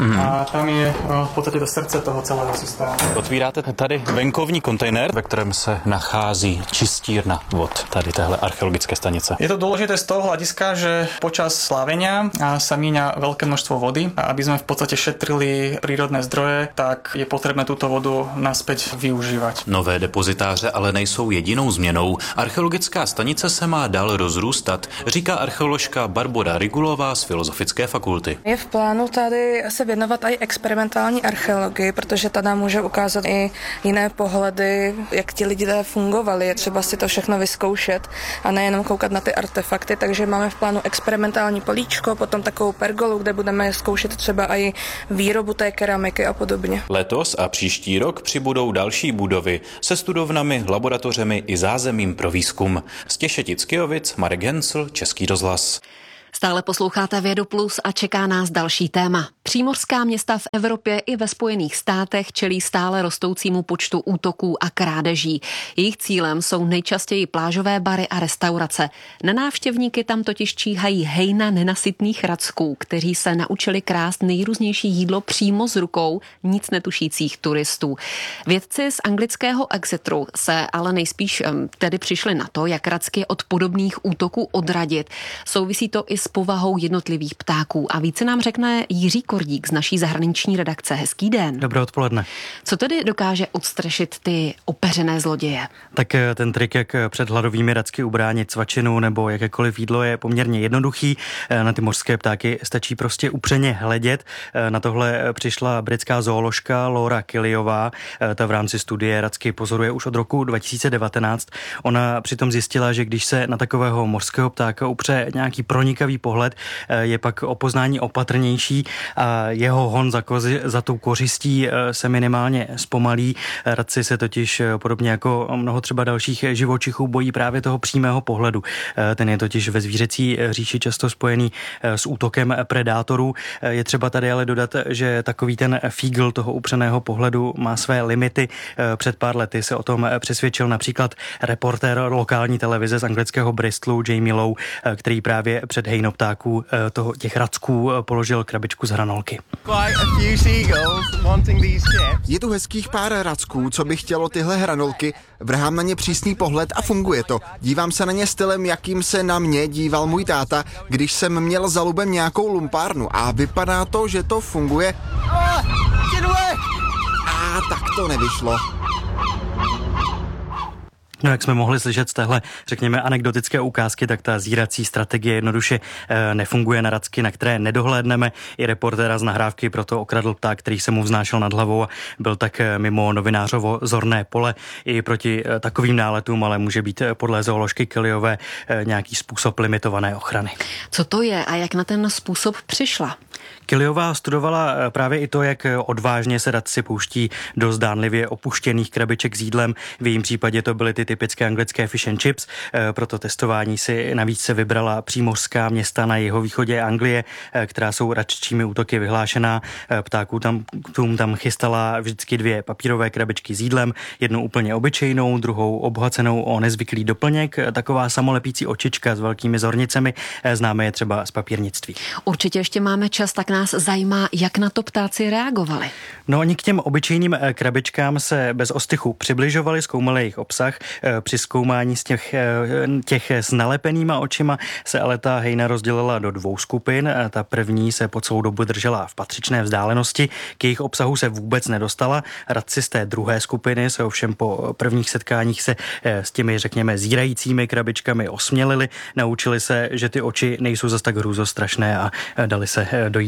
A tam je v podstate to srdce toho celého systému. Otvíráte tady venkovní kontejner, ve kterém se nachází čistírna vod tady téhle archeologické stanice. Je to dôležité z toho hľadiska, že počas slávenia sa míňa veľké množstvo vody a aby sme v podstate šetrili prírodné zdroje, tak je potrebné túto vodu naspäť využívať. Nové depozitáře ale nejsou jedinou změnou. Archeologická stanice se má dál rozrůstat, říká archeoložka Barbora Rigulová z Filozofické fakulty. Je v plánu tady se věnovat i experimentální archeologii, protože ta nám může ukázat i jiné pohledy, jak ti lidé fungovali. Je třeba si to všechno vyzkoušet a nejenom koukat na ty artefakty, takže máme v plánu experimentální políčko, potom takovou pergolu, kde budeme zkoušet třeba i výrobu té keramiky a podobně. Letos a příští rok přibudou další budovy se studovnami, laboratořemi i zázemím pro výzkum. Z Těšetic-Kyjovic Marek Hensl, Český rozhlas. Stále posloucháte Vědu Plus a čeká nás další téma. Přímořská města v Evropě i ve Spojených státech čelí stále rostoucímu počtu útoků a krádeží. Jejich cílem jsou nejčastěji plážové bary a restaurace. Na návštěvníky tam totiž číhají hejna nenasytných racků, kteří se naučili krást nejrůznější jídlo přímo z rukou nic netušících turistů. Vědci z anglického Exeteru se ale nejspíš tedy přišli na to, jak racky od podobných útoků odradit. Souvisí to i s povahou jednotlivých ptáků. A více nám řekne Jiří Kordík z naší zahraniční redakce. Hezký den. Dobré odpoledne. Co tedy dokáže odstrašit ty opeřené zloděje? Tak ten trik, jak před hladovými racky ubránit svačinu nebo jakékoliv jídlo, je poměrně jednoduchý. Na ty mořské ptáky stačí prostě upřeně hledět. Na tohle přišla britská zooložka Laura Killiová. Ta v rámci studie racky pozoruje už od roku 2019. Ona přitom zjistila, že když se na takového mořského ptáka upře nějaký pronikavý pohled, je pak o poznání opatrnější a jeho hon za tou kořistí se minimálně zpomalí. Radci se totiž podobně jako mnoho třeba dalších živočichů bojí právě toho přímého pohledu. Ten je totiž ve zvířecí říši často spojený s útokem predátorů. Je třeba tady ale dodat, že takový ten fígl toho upřeného pohledu má své limity. Před pár lety se o tom přesvědčil například reportér lokální televize z anglického Bristolu Jamie Lowe, který právě před hejnoptáků těch racků položil krabičku z hranolky. Je tu hezkých pár racků, co by chtělo tyhle hranolky, vrhám na ně přísný pohled a funguje to. Dívám se na ně stylem, jakým se na mě díval můj táta, když jsem měl za lubem nějakou lumpárnu a vypadá to, že to funguje. A tak to nevyšlo. No, jak jsme mohli slyšet z téhle, řekněme, anekdotické ukázky, tak ta zírací strategie jednoduše nefunguje na racky, na které nedohlédneme. I reportéra z nahrávky proto okradl pták, který se mu vznášel nad hlavou a byl tak mimo novinářovo zorné pole. I proti takovým náletům ale může být podle zooložky Killiové nějaký způsob limitované ochrany. Co to je a jak na ten způsob přišla? Killiová studovala právě i to, jak odvážně se radci pouští do zdánlivě opuštěných krabiček s jídlem. V jejím případě to byly ty typické anglické fish and chips. Pro to testování si navíc se vybrala přímořská města na jihovýchodě Anglie, která jsou raččími útoky vyhlášená. Ptáků tam chystala vždycky 2 papírové krabičky s jídlem, jednu úplně obyčejnou, druhou obohacenou o nezvyklý doplněk, taková samolepící očička s velkými zornicemi, známe je třeba z papírnictví. Určitě ještě máme čas, tak nás zajímá, jak na to ptáci reagovali. No, oni k těm obyčejným krabičkám se bez ostychu přibližovali, zkoumali jejich obsah. Při zkoumání z těch s nalepenýma očima se ale ta hejna rozdělila do 2 skupin. Ta první se po celou dobu držela v patřičné vzdálenosti, k jejich obsahu se vůbec nedostala. Radci z té druhé skupiny se ovšem po prvních setkáních se s těmi, řekněme, zírajícími krabičkami osmělili, naučili se, že ty oči nejsou zas tak hrůzostrašné a dali se do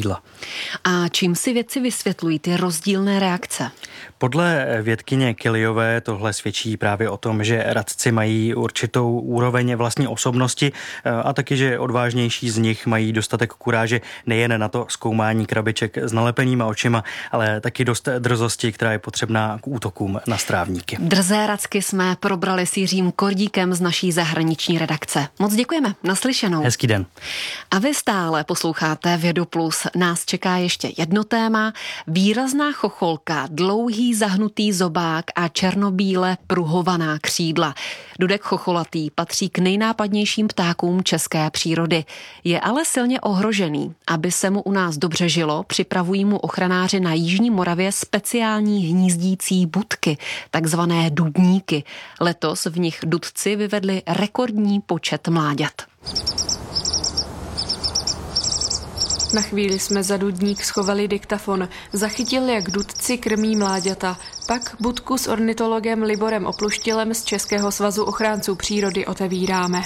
jídla. A čím si vědci vysvětlují ty rozdílné reakce? Podle vědkyně Kellyové tohle svědčí právě o tom, že radci mají určitou úroveň vlastní osobnosti a taky, že odvážnější z nich mají dostatek kuráže nejen na to zkoumání krabiček s nalepenýma očima, ale taky dost drzosti, která je potřebná k útokům na strávníky. Drzé racky jsme probrali s Jiřím Kordíkem z naší zahraniční redakce. Moc děkujeme, naslyšenou. Hezký den. A vy stále posloucháte Vědu Plus. Nás čeká ještě jedno téma. Výrazná chocholka, dlouhý zahnutý zobák a černobíle pruhovaná křídla. Dudek chocholatý patří k nejnápadnějším ptákům české přírody. Je ale silně ohrožený. Aby se mu u nás dobře žilo, připravují mu ochranáři na jižní Moravě speciální hnízdící budky, takzvané dudníky. Letos v nich dudci vyvedli rekordní počet mláďat. Na chvíli jsme za dudník schovali diktafon. Zachytil, jak dudci krmí mláďata. Pak budku s ornitologem Liborem Opluštilem z Českého svazu ochránců přírody otevíráme.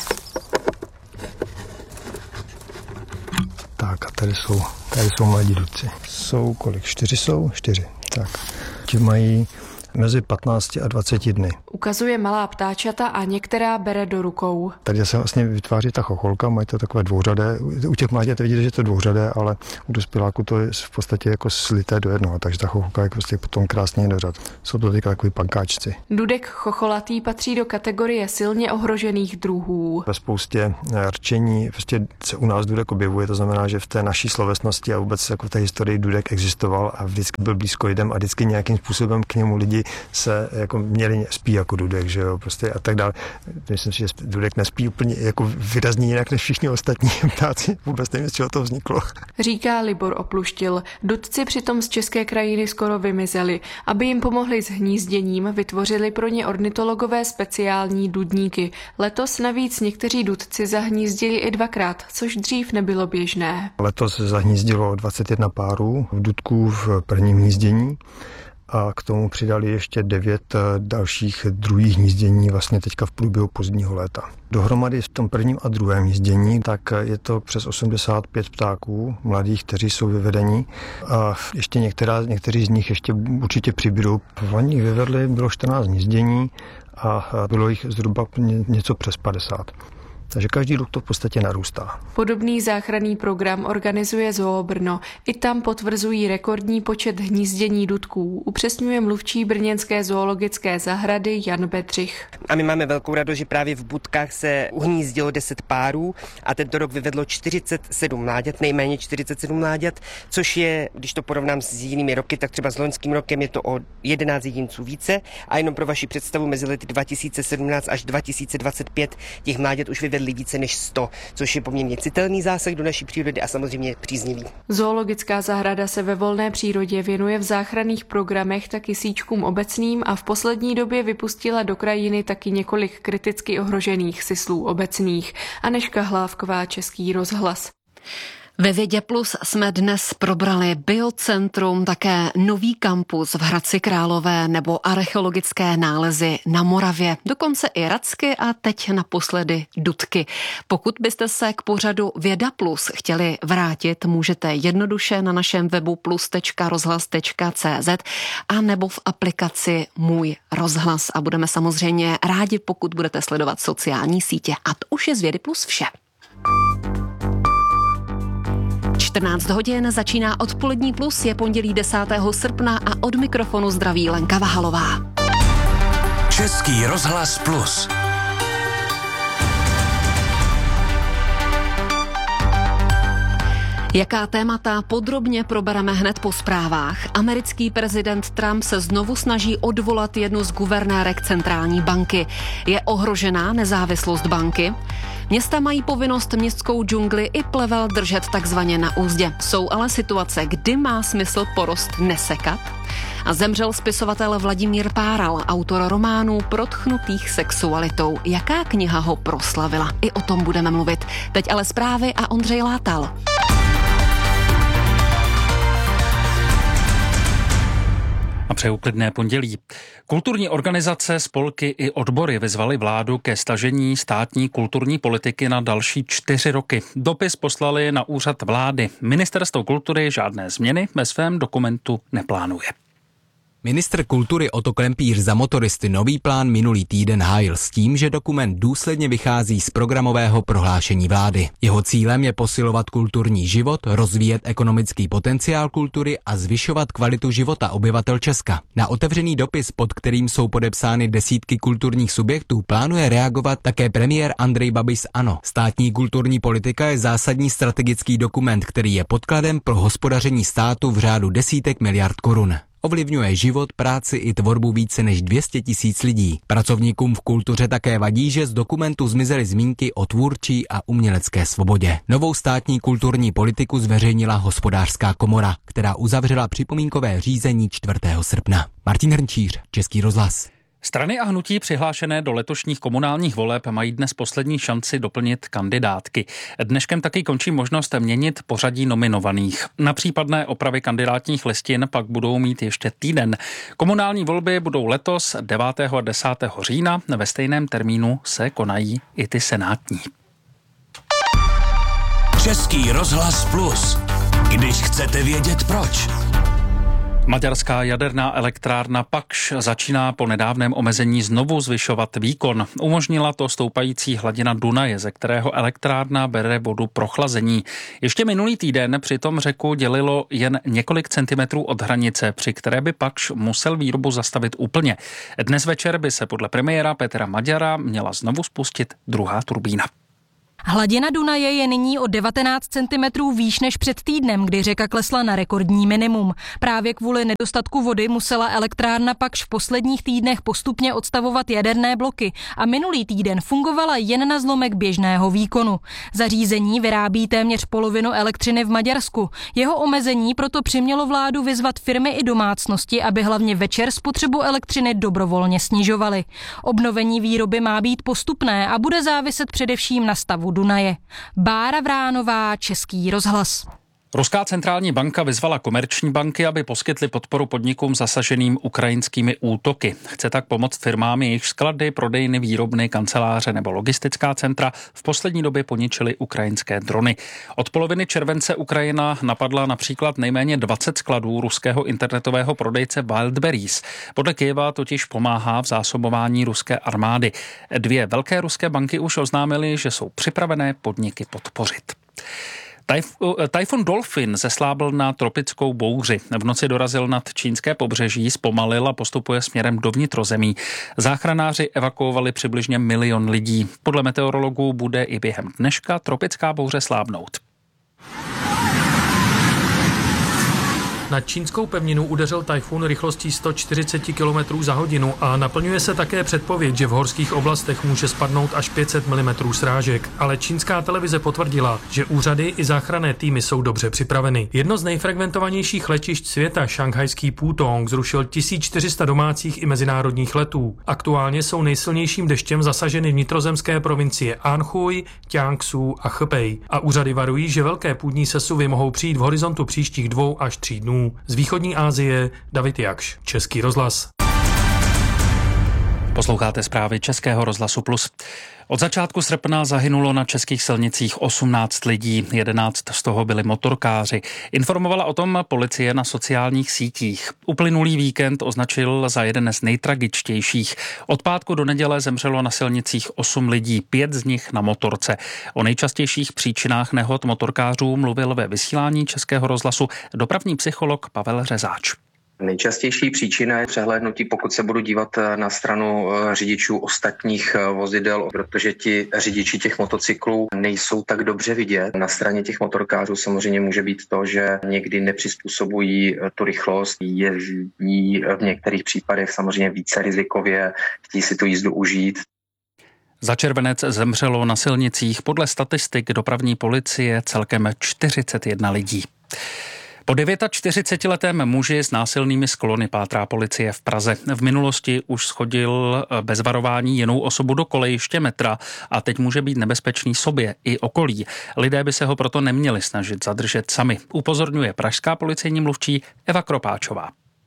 Tak a tady jsou mladí dudci. Jsou kolik? 4 jsou? 4. Tak. Ti mají mezi 15 a 20 dny. Ukazuje malá ptáčata a některá bere do rukou. Tady se vlastně vytváří ta chocholka, mají to takové dvouřadé. U těch mláďat vidíte, že to je dvouřadé, ale u dospěláku to je v podstatě jako slité do jednoho, takže ta chocholka je prostě potom krásně do řad. Jsou to takový pankáčci. Dudek chocholatý patří do kategorie silně ohrožených druhů. Ve spoustě rčení prostě se u nás dudek objevuje, to znamená, že v té naší slovesnosti a vůbec jako v té historii dudek existoval a vždycky byl blízko lidem a vždycky nějakým způsobem k němu lidi se jako měli spí jako dudek, že jo, prostě a tak dále. Myslím si, že dudek nespí úplně jako výrazně jinak než všichni ostatní ptáci. Vůbec nevím, z čeho to vzniklo. Říká Libor Opluštil. Dudci přitom z české krajiny skoro vymizeli. Aby jim pomohli s hnízděním, vytvořili pro ně ornitologové speciální dudníky. Letos navíc někteří dudci zahnízdili i 2krát, což dřív nebylo běžné. Letos zahnízdilo 21 párů dudků v prvním hnízdění. A k tomu přidali ještě 9 dalších druhých hnízdění vlastně teďka v průběhu pozdního léta. Dohromady v tom prvním a druhém hnízdění tak je to přes 85 ptáků mladých, kteří jsou vyvedení a ještě někteří z nich ještě určitě přibydou. Oni vyvedli, bylo 14 hnízdění a bylo jich zhruba něco přes 50. Takže každý rok to v podstatě narůstá. Podobný záchranný program organizuje Zoo Brno. I tam potvrzují rekordní počet hnízdění dudků, upřesňuje mluvčí brněnské zoologické zahrady Jan Bedřich. A my máme velkou radost, že právě v budkách se uhnízdilo 10 párů a tento rok vyvedlo 47 mláďat, nejméně 47 mláďat, což je, když to porovnám s jinými roky, tak třeba s loňským rokem je to o 11 jedinců více a jenom pro vaši představu mezi lety 2017 až 2025 těch mláďat už vyvedli více než 100, což je poměrně citelný zásah do naší přírody a samozřejmě příznivý. Zoologická zahrada se ve volné přírodě věnuje v záchranných programech taky síčkům obecným a v poslední době vypustila do krajiny taky několik kriticky ohrožených syslů obecných. Anežka Hlávková, Český rozhlas. Ve Vědě Plus jsme dnes probrali biocentrum, také nový kampus v Hradci Králové nebo archeologické nálezy na Moravě, dokonce i racky a teď naposledy dudky. Pokud byste se k pořadu Věda Plus chtěli vrátit, můžete jednoduše na našem webu plus.rozhlas.cz a nebo v aplikaci Můj rozhlas a budeme samozřejmě rádi, pokud budete sledovat sociální sítě. A to už je z Vědy Plus vše. 14 hodin začíná Odpolední plus, je pondělí 10. srpna a od mikrofonu zdraví Lenka Vahalová. Český rozhlas Plus. Jaká témata podrobně probereme hned po zprávách. Americký prezident Trump se znovu snaží odvolat jednu z guvernérek centrální banky. Je ohrožená nezávislost banky? Města mají povinnost městskou džungli i plevel držet takzvaně na úzdě. Jsou ale situace, kdy má smysl porost nesekat? A zemřel spisovatel Vladimír Páral, autor románů protchnutých sexualitou. Jaká kniha ho proslavila? I o tom budeme mluvit. Teď ale zprávy a Ondřej Látal. A Přeju klidné pondělí. Kulturní organizace, spolky i odbory vyzvaly vládu ke stažení státní kulturní politiky na další 4 roky. Dopis poslali na úřad vlády. Ministerstvo kultury žádné změny ve svém dokumentu neplánuje. Ministr kultury Otto Klempíř za Motoristy nový plán minulý týden hájil s tím, že dokument důsledně vychází z programového prohlášení vlády. Jeho cílem je posilovat kulturní život, rozvíjet ekonomický potenciál kultury a zvyšovat kvalitu života obyvatel Česka. Na otevřený dopis, pod kterým jsou podepsány desítky kulturních subjektů, plánuje reagovat také premiér Andrej Babiš z ANO. Státní kulturní politika je zásadní strategický dokument, který je podkladem pro hospodaření státu v řádu desítek miliard korun. Ovlivňuje život, práci i tvorbu více než 200 000 lidí. Pracovníkům v kultuře také vadí, že z dokumentu zmizely zmínky o tvůrčí a umělecké svobodě. Novou státní kulturní politiku zveřejnila Hospodářská komora, která uzavřela připomínkové řízení 4. srpna. Martin Hrnčíř, Český rozhlas. Strany a hnutí přihlášené do letošních komunálních voleb mají dnes poslední šanci doplnit kandidátky. Dneškem taky končí možnost měnit pořadí nominovaných. Na případné opravy kandidátních listin pak budou mít ještě týden. Komunální volby budou letos 9. a 10. října. Ve stejném termínu se konají i ty senátní. Český rozhlas Plus. Když chcete vědět proč. Maďarská jaderná elektrárna Pakš začíná po nedávném omezení znovu zvyšovat výkon. Umožnila to stoupající hladina Dunaje, ze kterého elektrárna bere vodu pro chlazení. Ještě minulý týden přitom řeku dělilo jen několik centimetrů od hranice, při které by Pakš musel výrobu zastavit úplně. Dnes večer by se podle premiéra Petra Maďara měla znovu spustit druhá turbína. Hladina Dunaje je nyní o 19 cm výš než před týdnem, kdy řeka klesla na rekordní minimum. Právě kvůli nedostatku vody musela elektrárna Pakš v posledních týdnech postupně odstavovat jaderné bloky a minulý týden fungovala jen na zlomek běžného výkonu. Zařízení vyrábí téměř polovinu elektřiny v Maďarsku. Jeho omezení proto přimělo vládu vyzvat firmy i domácnosti, aby hlavně večer spotřebu elektřiny dobrovolně snižovaly. Obnovení výroby má být postupné a bude záviset především na stavu Dunaje. Bára Vránová, Český rozhlas. Ruská centrální banka vyzvala komerční banky, aby poskytly podporu podnikům zasaženým ukrajinskými útoky. Chce tak pomoct firmám, jejichž sklady, prodejny, výrobny, kanceláře nebo logistická centra v poslední době poničily ukrajinské drony. Od poloviny července Ukrajina napadla například nejméně 20 skladů ruského internetového prodejce Wildberries. Podle Kyjeva totiž pomáhá v zásobování ruské armády. 2 velké ruské banky už oznámily, že jsou připravené podniky podpořit. Tajfun Dolphin zeslábl na tropickou bouři. V noci dorazil nad čínské pobřeží, zpomalil a postupuje směrem do vnitrozemí. Záchranáři evakuovali přibližně 1 milion lidí. Podle meteorologů bude i během dneška tropická bouře slábnout. Na čínskou pevninu udeřil tajfun rychlostí 140 km za hodinu a naplňuje se také předpověď, že v horských oblastech může spadnout až 500 mm srážek. Ale čínská televize potvrdila, že úřady i záchranné týmy jsou dobře připraveny. Jedno z nejfrekventovanějších letišť světa, šanghajský Pudong, zrušil 1400 domácích i mezinárodních letů. Aktuálně jsou nejsilnějším deštěm zasaženy vnitrozemské provincie Anhui, Jiangsu a Hebei. A úřady varují, že velké půdní sesuvy mohou přijít v horizontu příštích 2 až 3 dnů. Z východní Asie David Jakš, Český rozhlas. Posloucháte zprávy Českého rozhlasu Plus. Od začátku srpna zahynulo na českých silnicích 18 lidí, 11 z toho byli motorkáři. Informovala o tom policie na sociálních sítích. Uplynulý víkend označil za jeden z nejtragičtějších. Od pátku do neděle zemřelo na silnicích 8 lidí, 5 z nich na motorce. O nejčastějších příčinách nehod motorkářů mluvil ve vysílání Českého rozhlasu dopravní psycholog Pavel Řezáč. Nejčastější příčina je přehlédnutí, pokud se budu dívat na stranu řidičů ostatních vozidel, protože ti řidiči těch motocyklů nejsou tak dobře vidět. Na straně těch motorkářů samozřejmě může být to, že někdy nepřizpůsobují tu rychlost, jezdí v některých případech samozřejmě více rizikově, chtějí si tu jízdu užít. Za červenec zemřelo na silnicích podle statistik dopravní policie celkem 41 lidí. Po 49letém muži s násilnými sklony pátrá policie v Praze. V minulosti už shodil bez varování jinou osobu do kolejiště metra a teď může být nebezpečný sobě i okolí. Lidé by se ho proto neměli snažit zadržet sami, upozorňuje pražská policejní mluvčí Eva Kropáčová.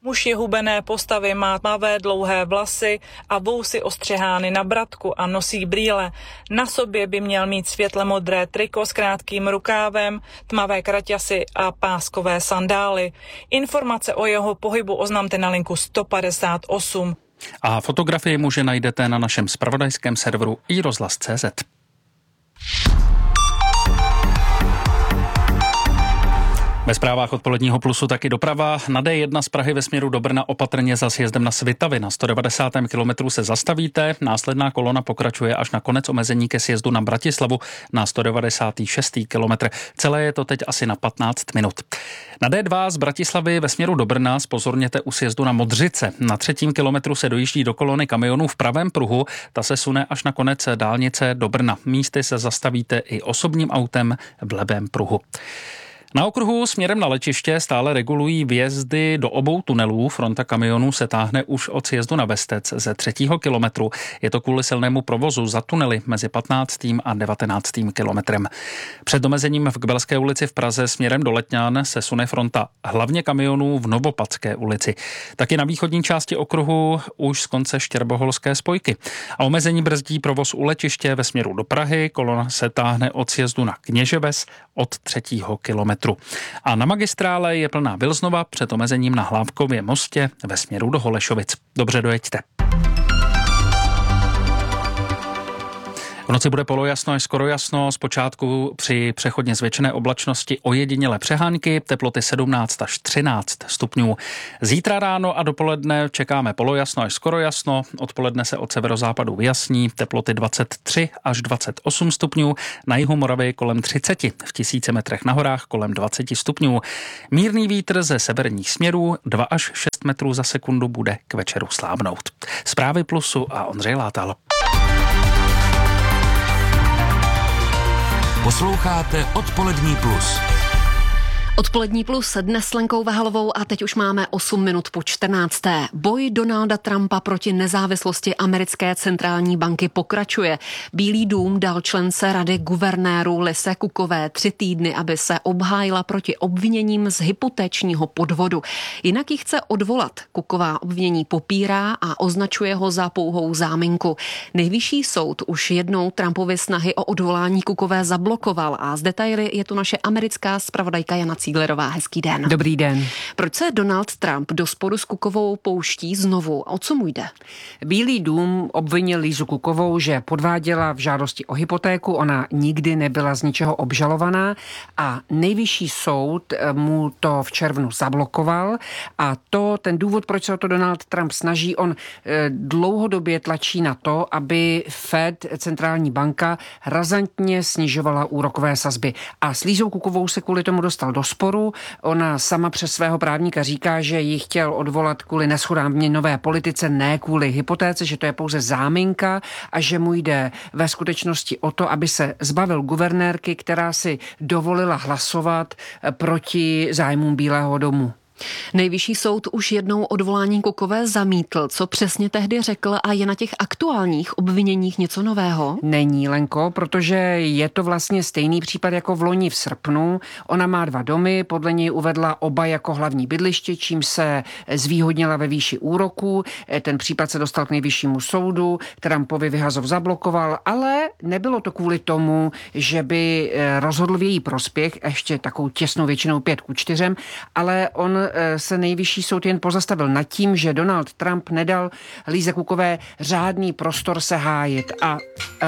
Muž je hubené postavy, má tmavé dlouhé vlasy a vousy ostřihány na bradku a nosí brýle. Na sobě by měl mít světle modré triko s krátkým rukávem, tmavé kraťasy a páskové sandály. Informace o jeho pohybu oznamte na linku 158. A fotografii muže najdete na našem zpravodajském serveru iRozhlas.cz. Ve zprávách odpoledního Plusu taky doprava. Na D1 z Prahy ve směru do Brna opatrně za sjezdem na Svitavy. Na 190. kilometru se zastavíte. Následná kolona pokračuje až na konec omezení ke sjezdu na Bratislavu na 196. kilometr. Celé je to teď asi na 15 minut. Na D2 z Bratislavy ve směru do Brna zpozorněte u sjezdu na Modřice. Na 3. kilometru se dojíždí do kolony kamionů v pravém pruhu. Ta se sune až na konec dálnice do Brna. Místy se zastavíte i osobním autem v levém pruhu. Na okruhu směrem na letiště stále regulují vjezdy do obou tunelů. Fronta kamionů se táhne už od sjezdu na Vestec ze 3. kilometru. Je to kvůli silnému provozu za tunely mezi 15. a 19. kilometrem. Před omezením v Kbelské ulici v Praze směrem do Letňan se sune fronta hlavně kamionů v Novopadské ulici. Taky na východní části okruhu už z konce Štěrboholské spojky. A omezení brzdí provoz u letiště ve směru do Prahy. Kolona se táhne od sjezdu na Kněževes od 3. kilometru. A na magistrále je plná Vilznova před omezením na Hlávkově mostě ve směru do Holešovic. Dobře dojeďte. V noci bude polojasno až skoro jasno, zpočátku při přechodně zvětšené oblačnosti ojedinělé přehánky, teploty 17 až 13 stupňů. Zítra ráno a dopoledne čekáme polojasno až skoro jasno, odpoledne se od severozápadu vyjasní, teploty 23 až 28 stupňů, na jihu Moravy kolem 30, v 1000 metrech na horách kolem 20 stupňů. Mírný vítr ze severních směrů 2 až 6 metrů za sekundu bude k večeru slábnout. Zprávy Plusu a Ondřej Látal. Posloucháte Odpolední plus. Odpolední plus dnes s Lenkou Vehalovou a teď už máme 8 minut po 14. Boj Donalda Trumpa proti nezávislosti americké centrální banky pokračuje. Bílý dům dal člence rady guvernérů Lise Cookové 3 týdny, aby se obhájila proti obviněním z hypotečního podvodu. Jinak ji chce odvolat. Cooková obvinění popírá a označuje ho za pouhou záminku. Nejvyšší soud už jednou Trumpovy snahy o odvolání Cookové zablokoval a z detaily je tu naše americká zpravodajka Jana Cíglerová. Hezký den. Dobrý den. Proč se Donald Trump do sporu s Cookovou pouští znovu? O co mu jde? Bílý dům obvinil Lisu Cookovou, že podváděla v žádosti o hypotéku. Ona nikdy nebyla z ničeho obžalovaná a nejvyšší soud mu to v červnu zablokoval. A ten důvod, proč se o to Donald Trump snaží, on dlouhodobě tlačí na to, aby Fed, centrální banka, razantně snižovala úrokové sazby. A s Lisou Cookovou se kvůli tomu dostal do sporu. Ona sama přes svého právníka říká, že ji chtěl odvolat kvůli neshodám v měnové politice, ne kvůli hypotéce, že to je pouze záminka a že mu jde ve skutečnosti o to, aby se zbavil guvernérky, která si dovolila hlasovat proti zájmům Bílého domu. Nejvyšší soud už jednou odvolání Cookové zamítl. Co přesně tehdy řekl a je na těch aktuálních obviněních něco nového? Není, Lenko, protože je to vlastně stejný případ jako v loni v srpnu. Ona má 2 domy, podle něj uvedla oba jako hlavní bydliště, čím se zvýhodnila ve výši úroků. Ten případ se dostal k nejvyššímu soudu, Trumpovi vyhazov zablokoval, ale nebylo to kvůli tomu, že by rozhodl v její prospěch, ještě takovou těsnou většinou 5-4, ale on se nejvyšší soud jen pozastavil nad tím, že Donald Trump nedal Lise Cookové řádný prostor se hájit a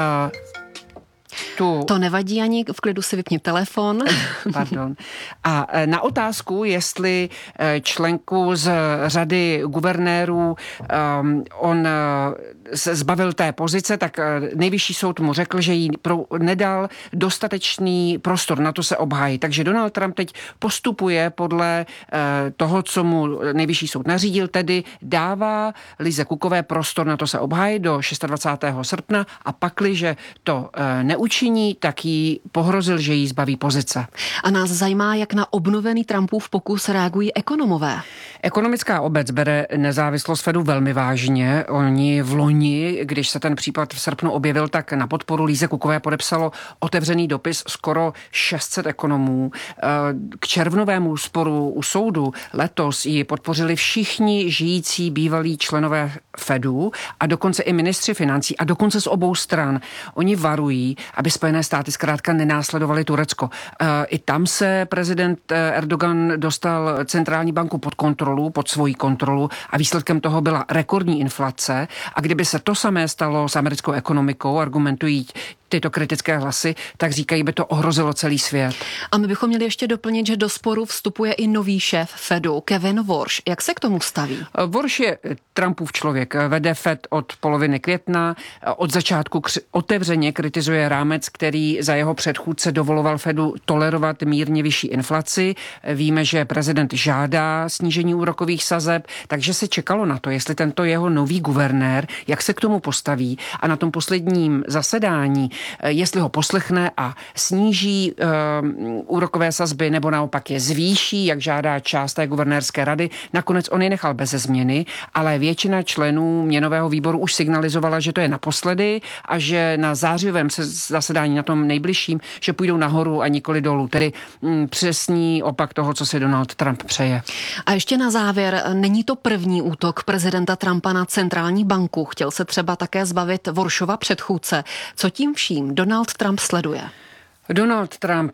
To nevadí, ani v klidu si vypni telefon. Pardon. A na otázku, jestli členku z řady guvernérů on se zbavil té pozice, tak nejvyšší soud mu řekl, že jí nedal dostatečný prostor na to se obhájí. Takže Donald Trump teď postupuje podle toho, co mu nejvyšší soud nařídil, tedy dává Lise Cookové prostor na to se obhájí do 26. srpna a pakliže to neučiní, tak jí pohrozil, že jí zbaví pozice. A nás zajímá, jak na obnovený Trumpův pokus reagují ekonomové. Ekonomická obec bere nezávislost Fedu velmi vážně. Oni v loni loni, když se ten případ v srpnu objevil, tak na podporu Líze Cookové podepsalo otevřený dopis skoro 600 ekonomů. K červnovému sporu u soudu letos ji podpořili všichni žijící bývalí členové Fedu a dokonce i ministři financí a dokonce z obou stran. Oni varují, aby Spojené státy zkrátka nenásledovaly Turecko. I tam se prezident Erdogan dostal centrální banku pod svoji kontrolu a výsledkem toho byla rekordní inflace a kdyby se to samé stalo s americkou ekonomikou, argumentují tyto kritické hlasy, tak říkají, by to ohrozilo celý svět. A my bychom měli ještě doplnit, že do sporu vstupuje i nový šéf Fedu, Kevin Warsh. Jak se k tomu staví? Warsh je Trumpův člověk. Vede Fed od poloviny května. Od začátku otevřeně kritizuje rámec, který za jeho předchůdce dovoloval Fedu tolerovat mírně vyšší inflaci. Víme, že prezident žádá snížení úrokových sazeb, takže se čekalo na to, jestli tento jeho nový guvernér, jak se k tomu postaví. A na tom posledním zasedání, jestli ho poslechne a sníží úrokové sazby nebo naopak je zvýší, jak žádá část té guvernérské rady. Nakonec on je nechal beze změny, ale většina členů měnového výboru už signalizovala, že to je naposledy a že na zářivém zasedání na tom nejbližším, že půjdou nahoru a nikoli dolů. Tedy přesný opak toho, co si Donald Trump přeje. A ještě na závěr, není to první útok prezidenta Trumpa na centrální banku. Chtěl se třeba také zbavit Warshova předchůdce. Co tím vším Donald Trump sleduje? Donald Trump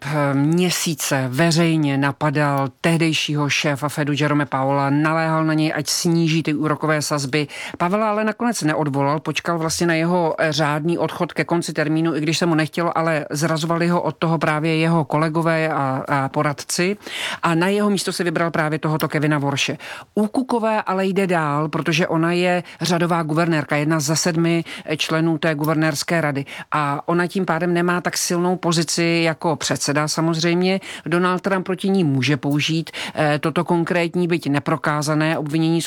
měsíce veřejně napadal tehdejšího šéfa Fedu Jerome Powella, naléhal na něj, ať sníží ty úrokové sazby. Powella ale nakonec neodvolal, počkal vlastně na jeho řádný odchod ke konci termínu, i když se mu nechtělo, ale zrazovali ho od toho právě jeho kolegové a poradci a na jeho místo se vybral právě tohoto Kevina Warshe. U Cookové ale jde dál, protože ona je řadová guvernérka, jedna ze 7 členů té guvernérské rady a ona tím pádem nemá tak silnou pozici jako předseda samozřejmě. Donald Trump proti ní může použít toto konkrétní, byť neprokázané obvinění z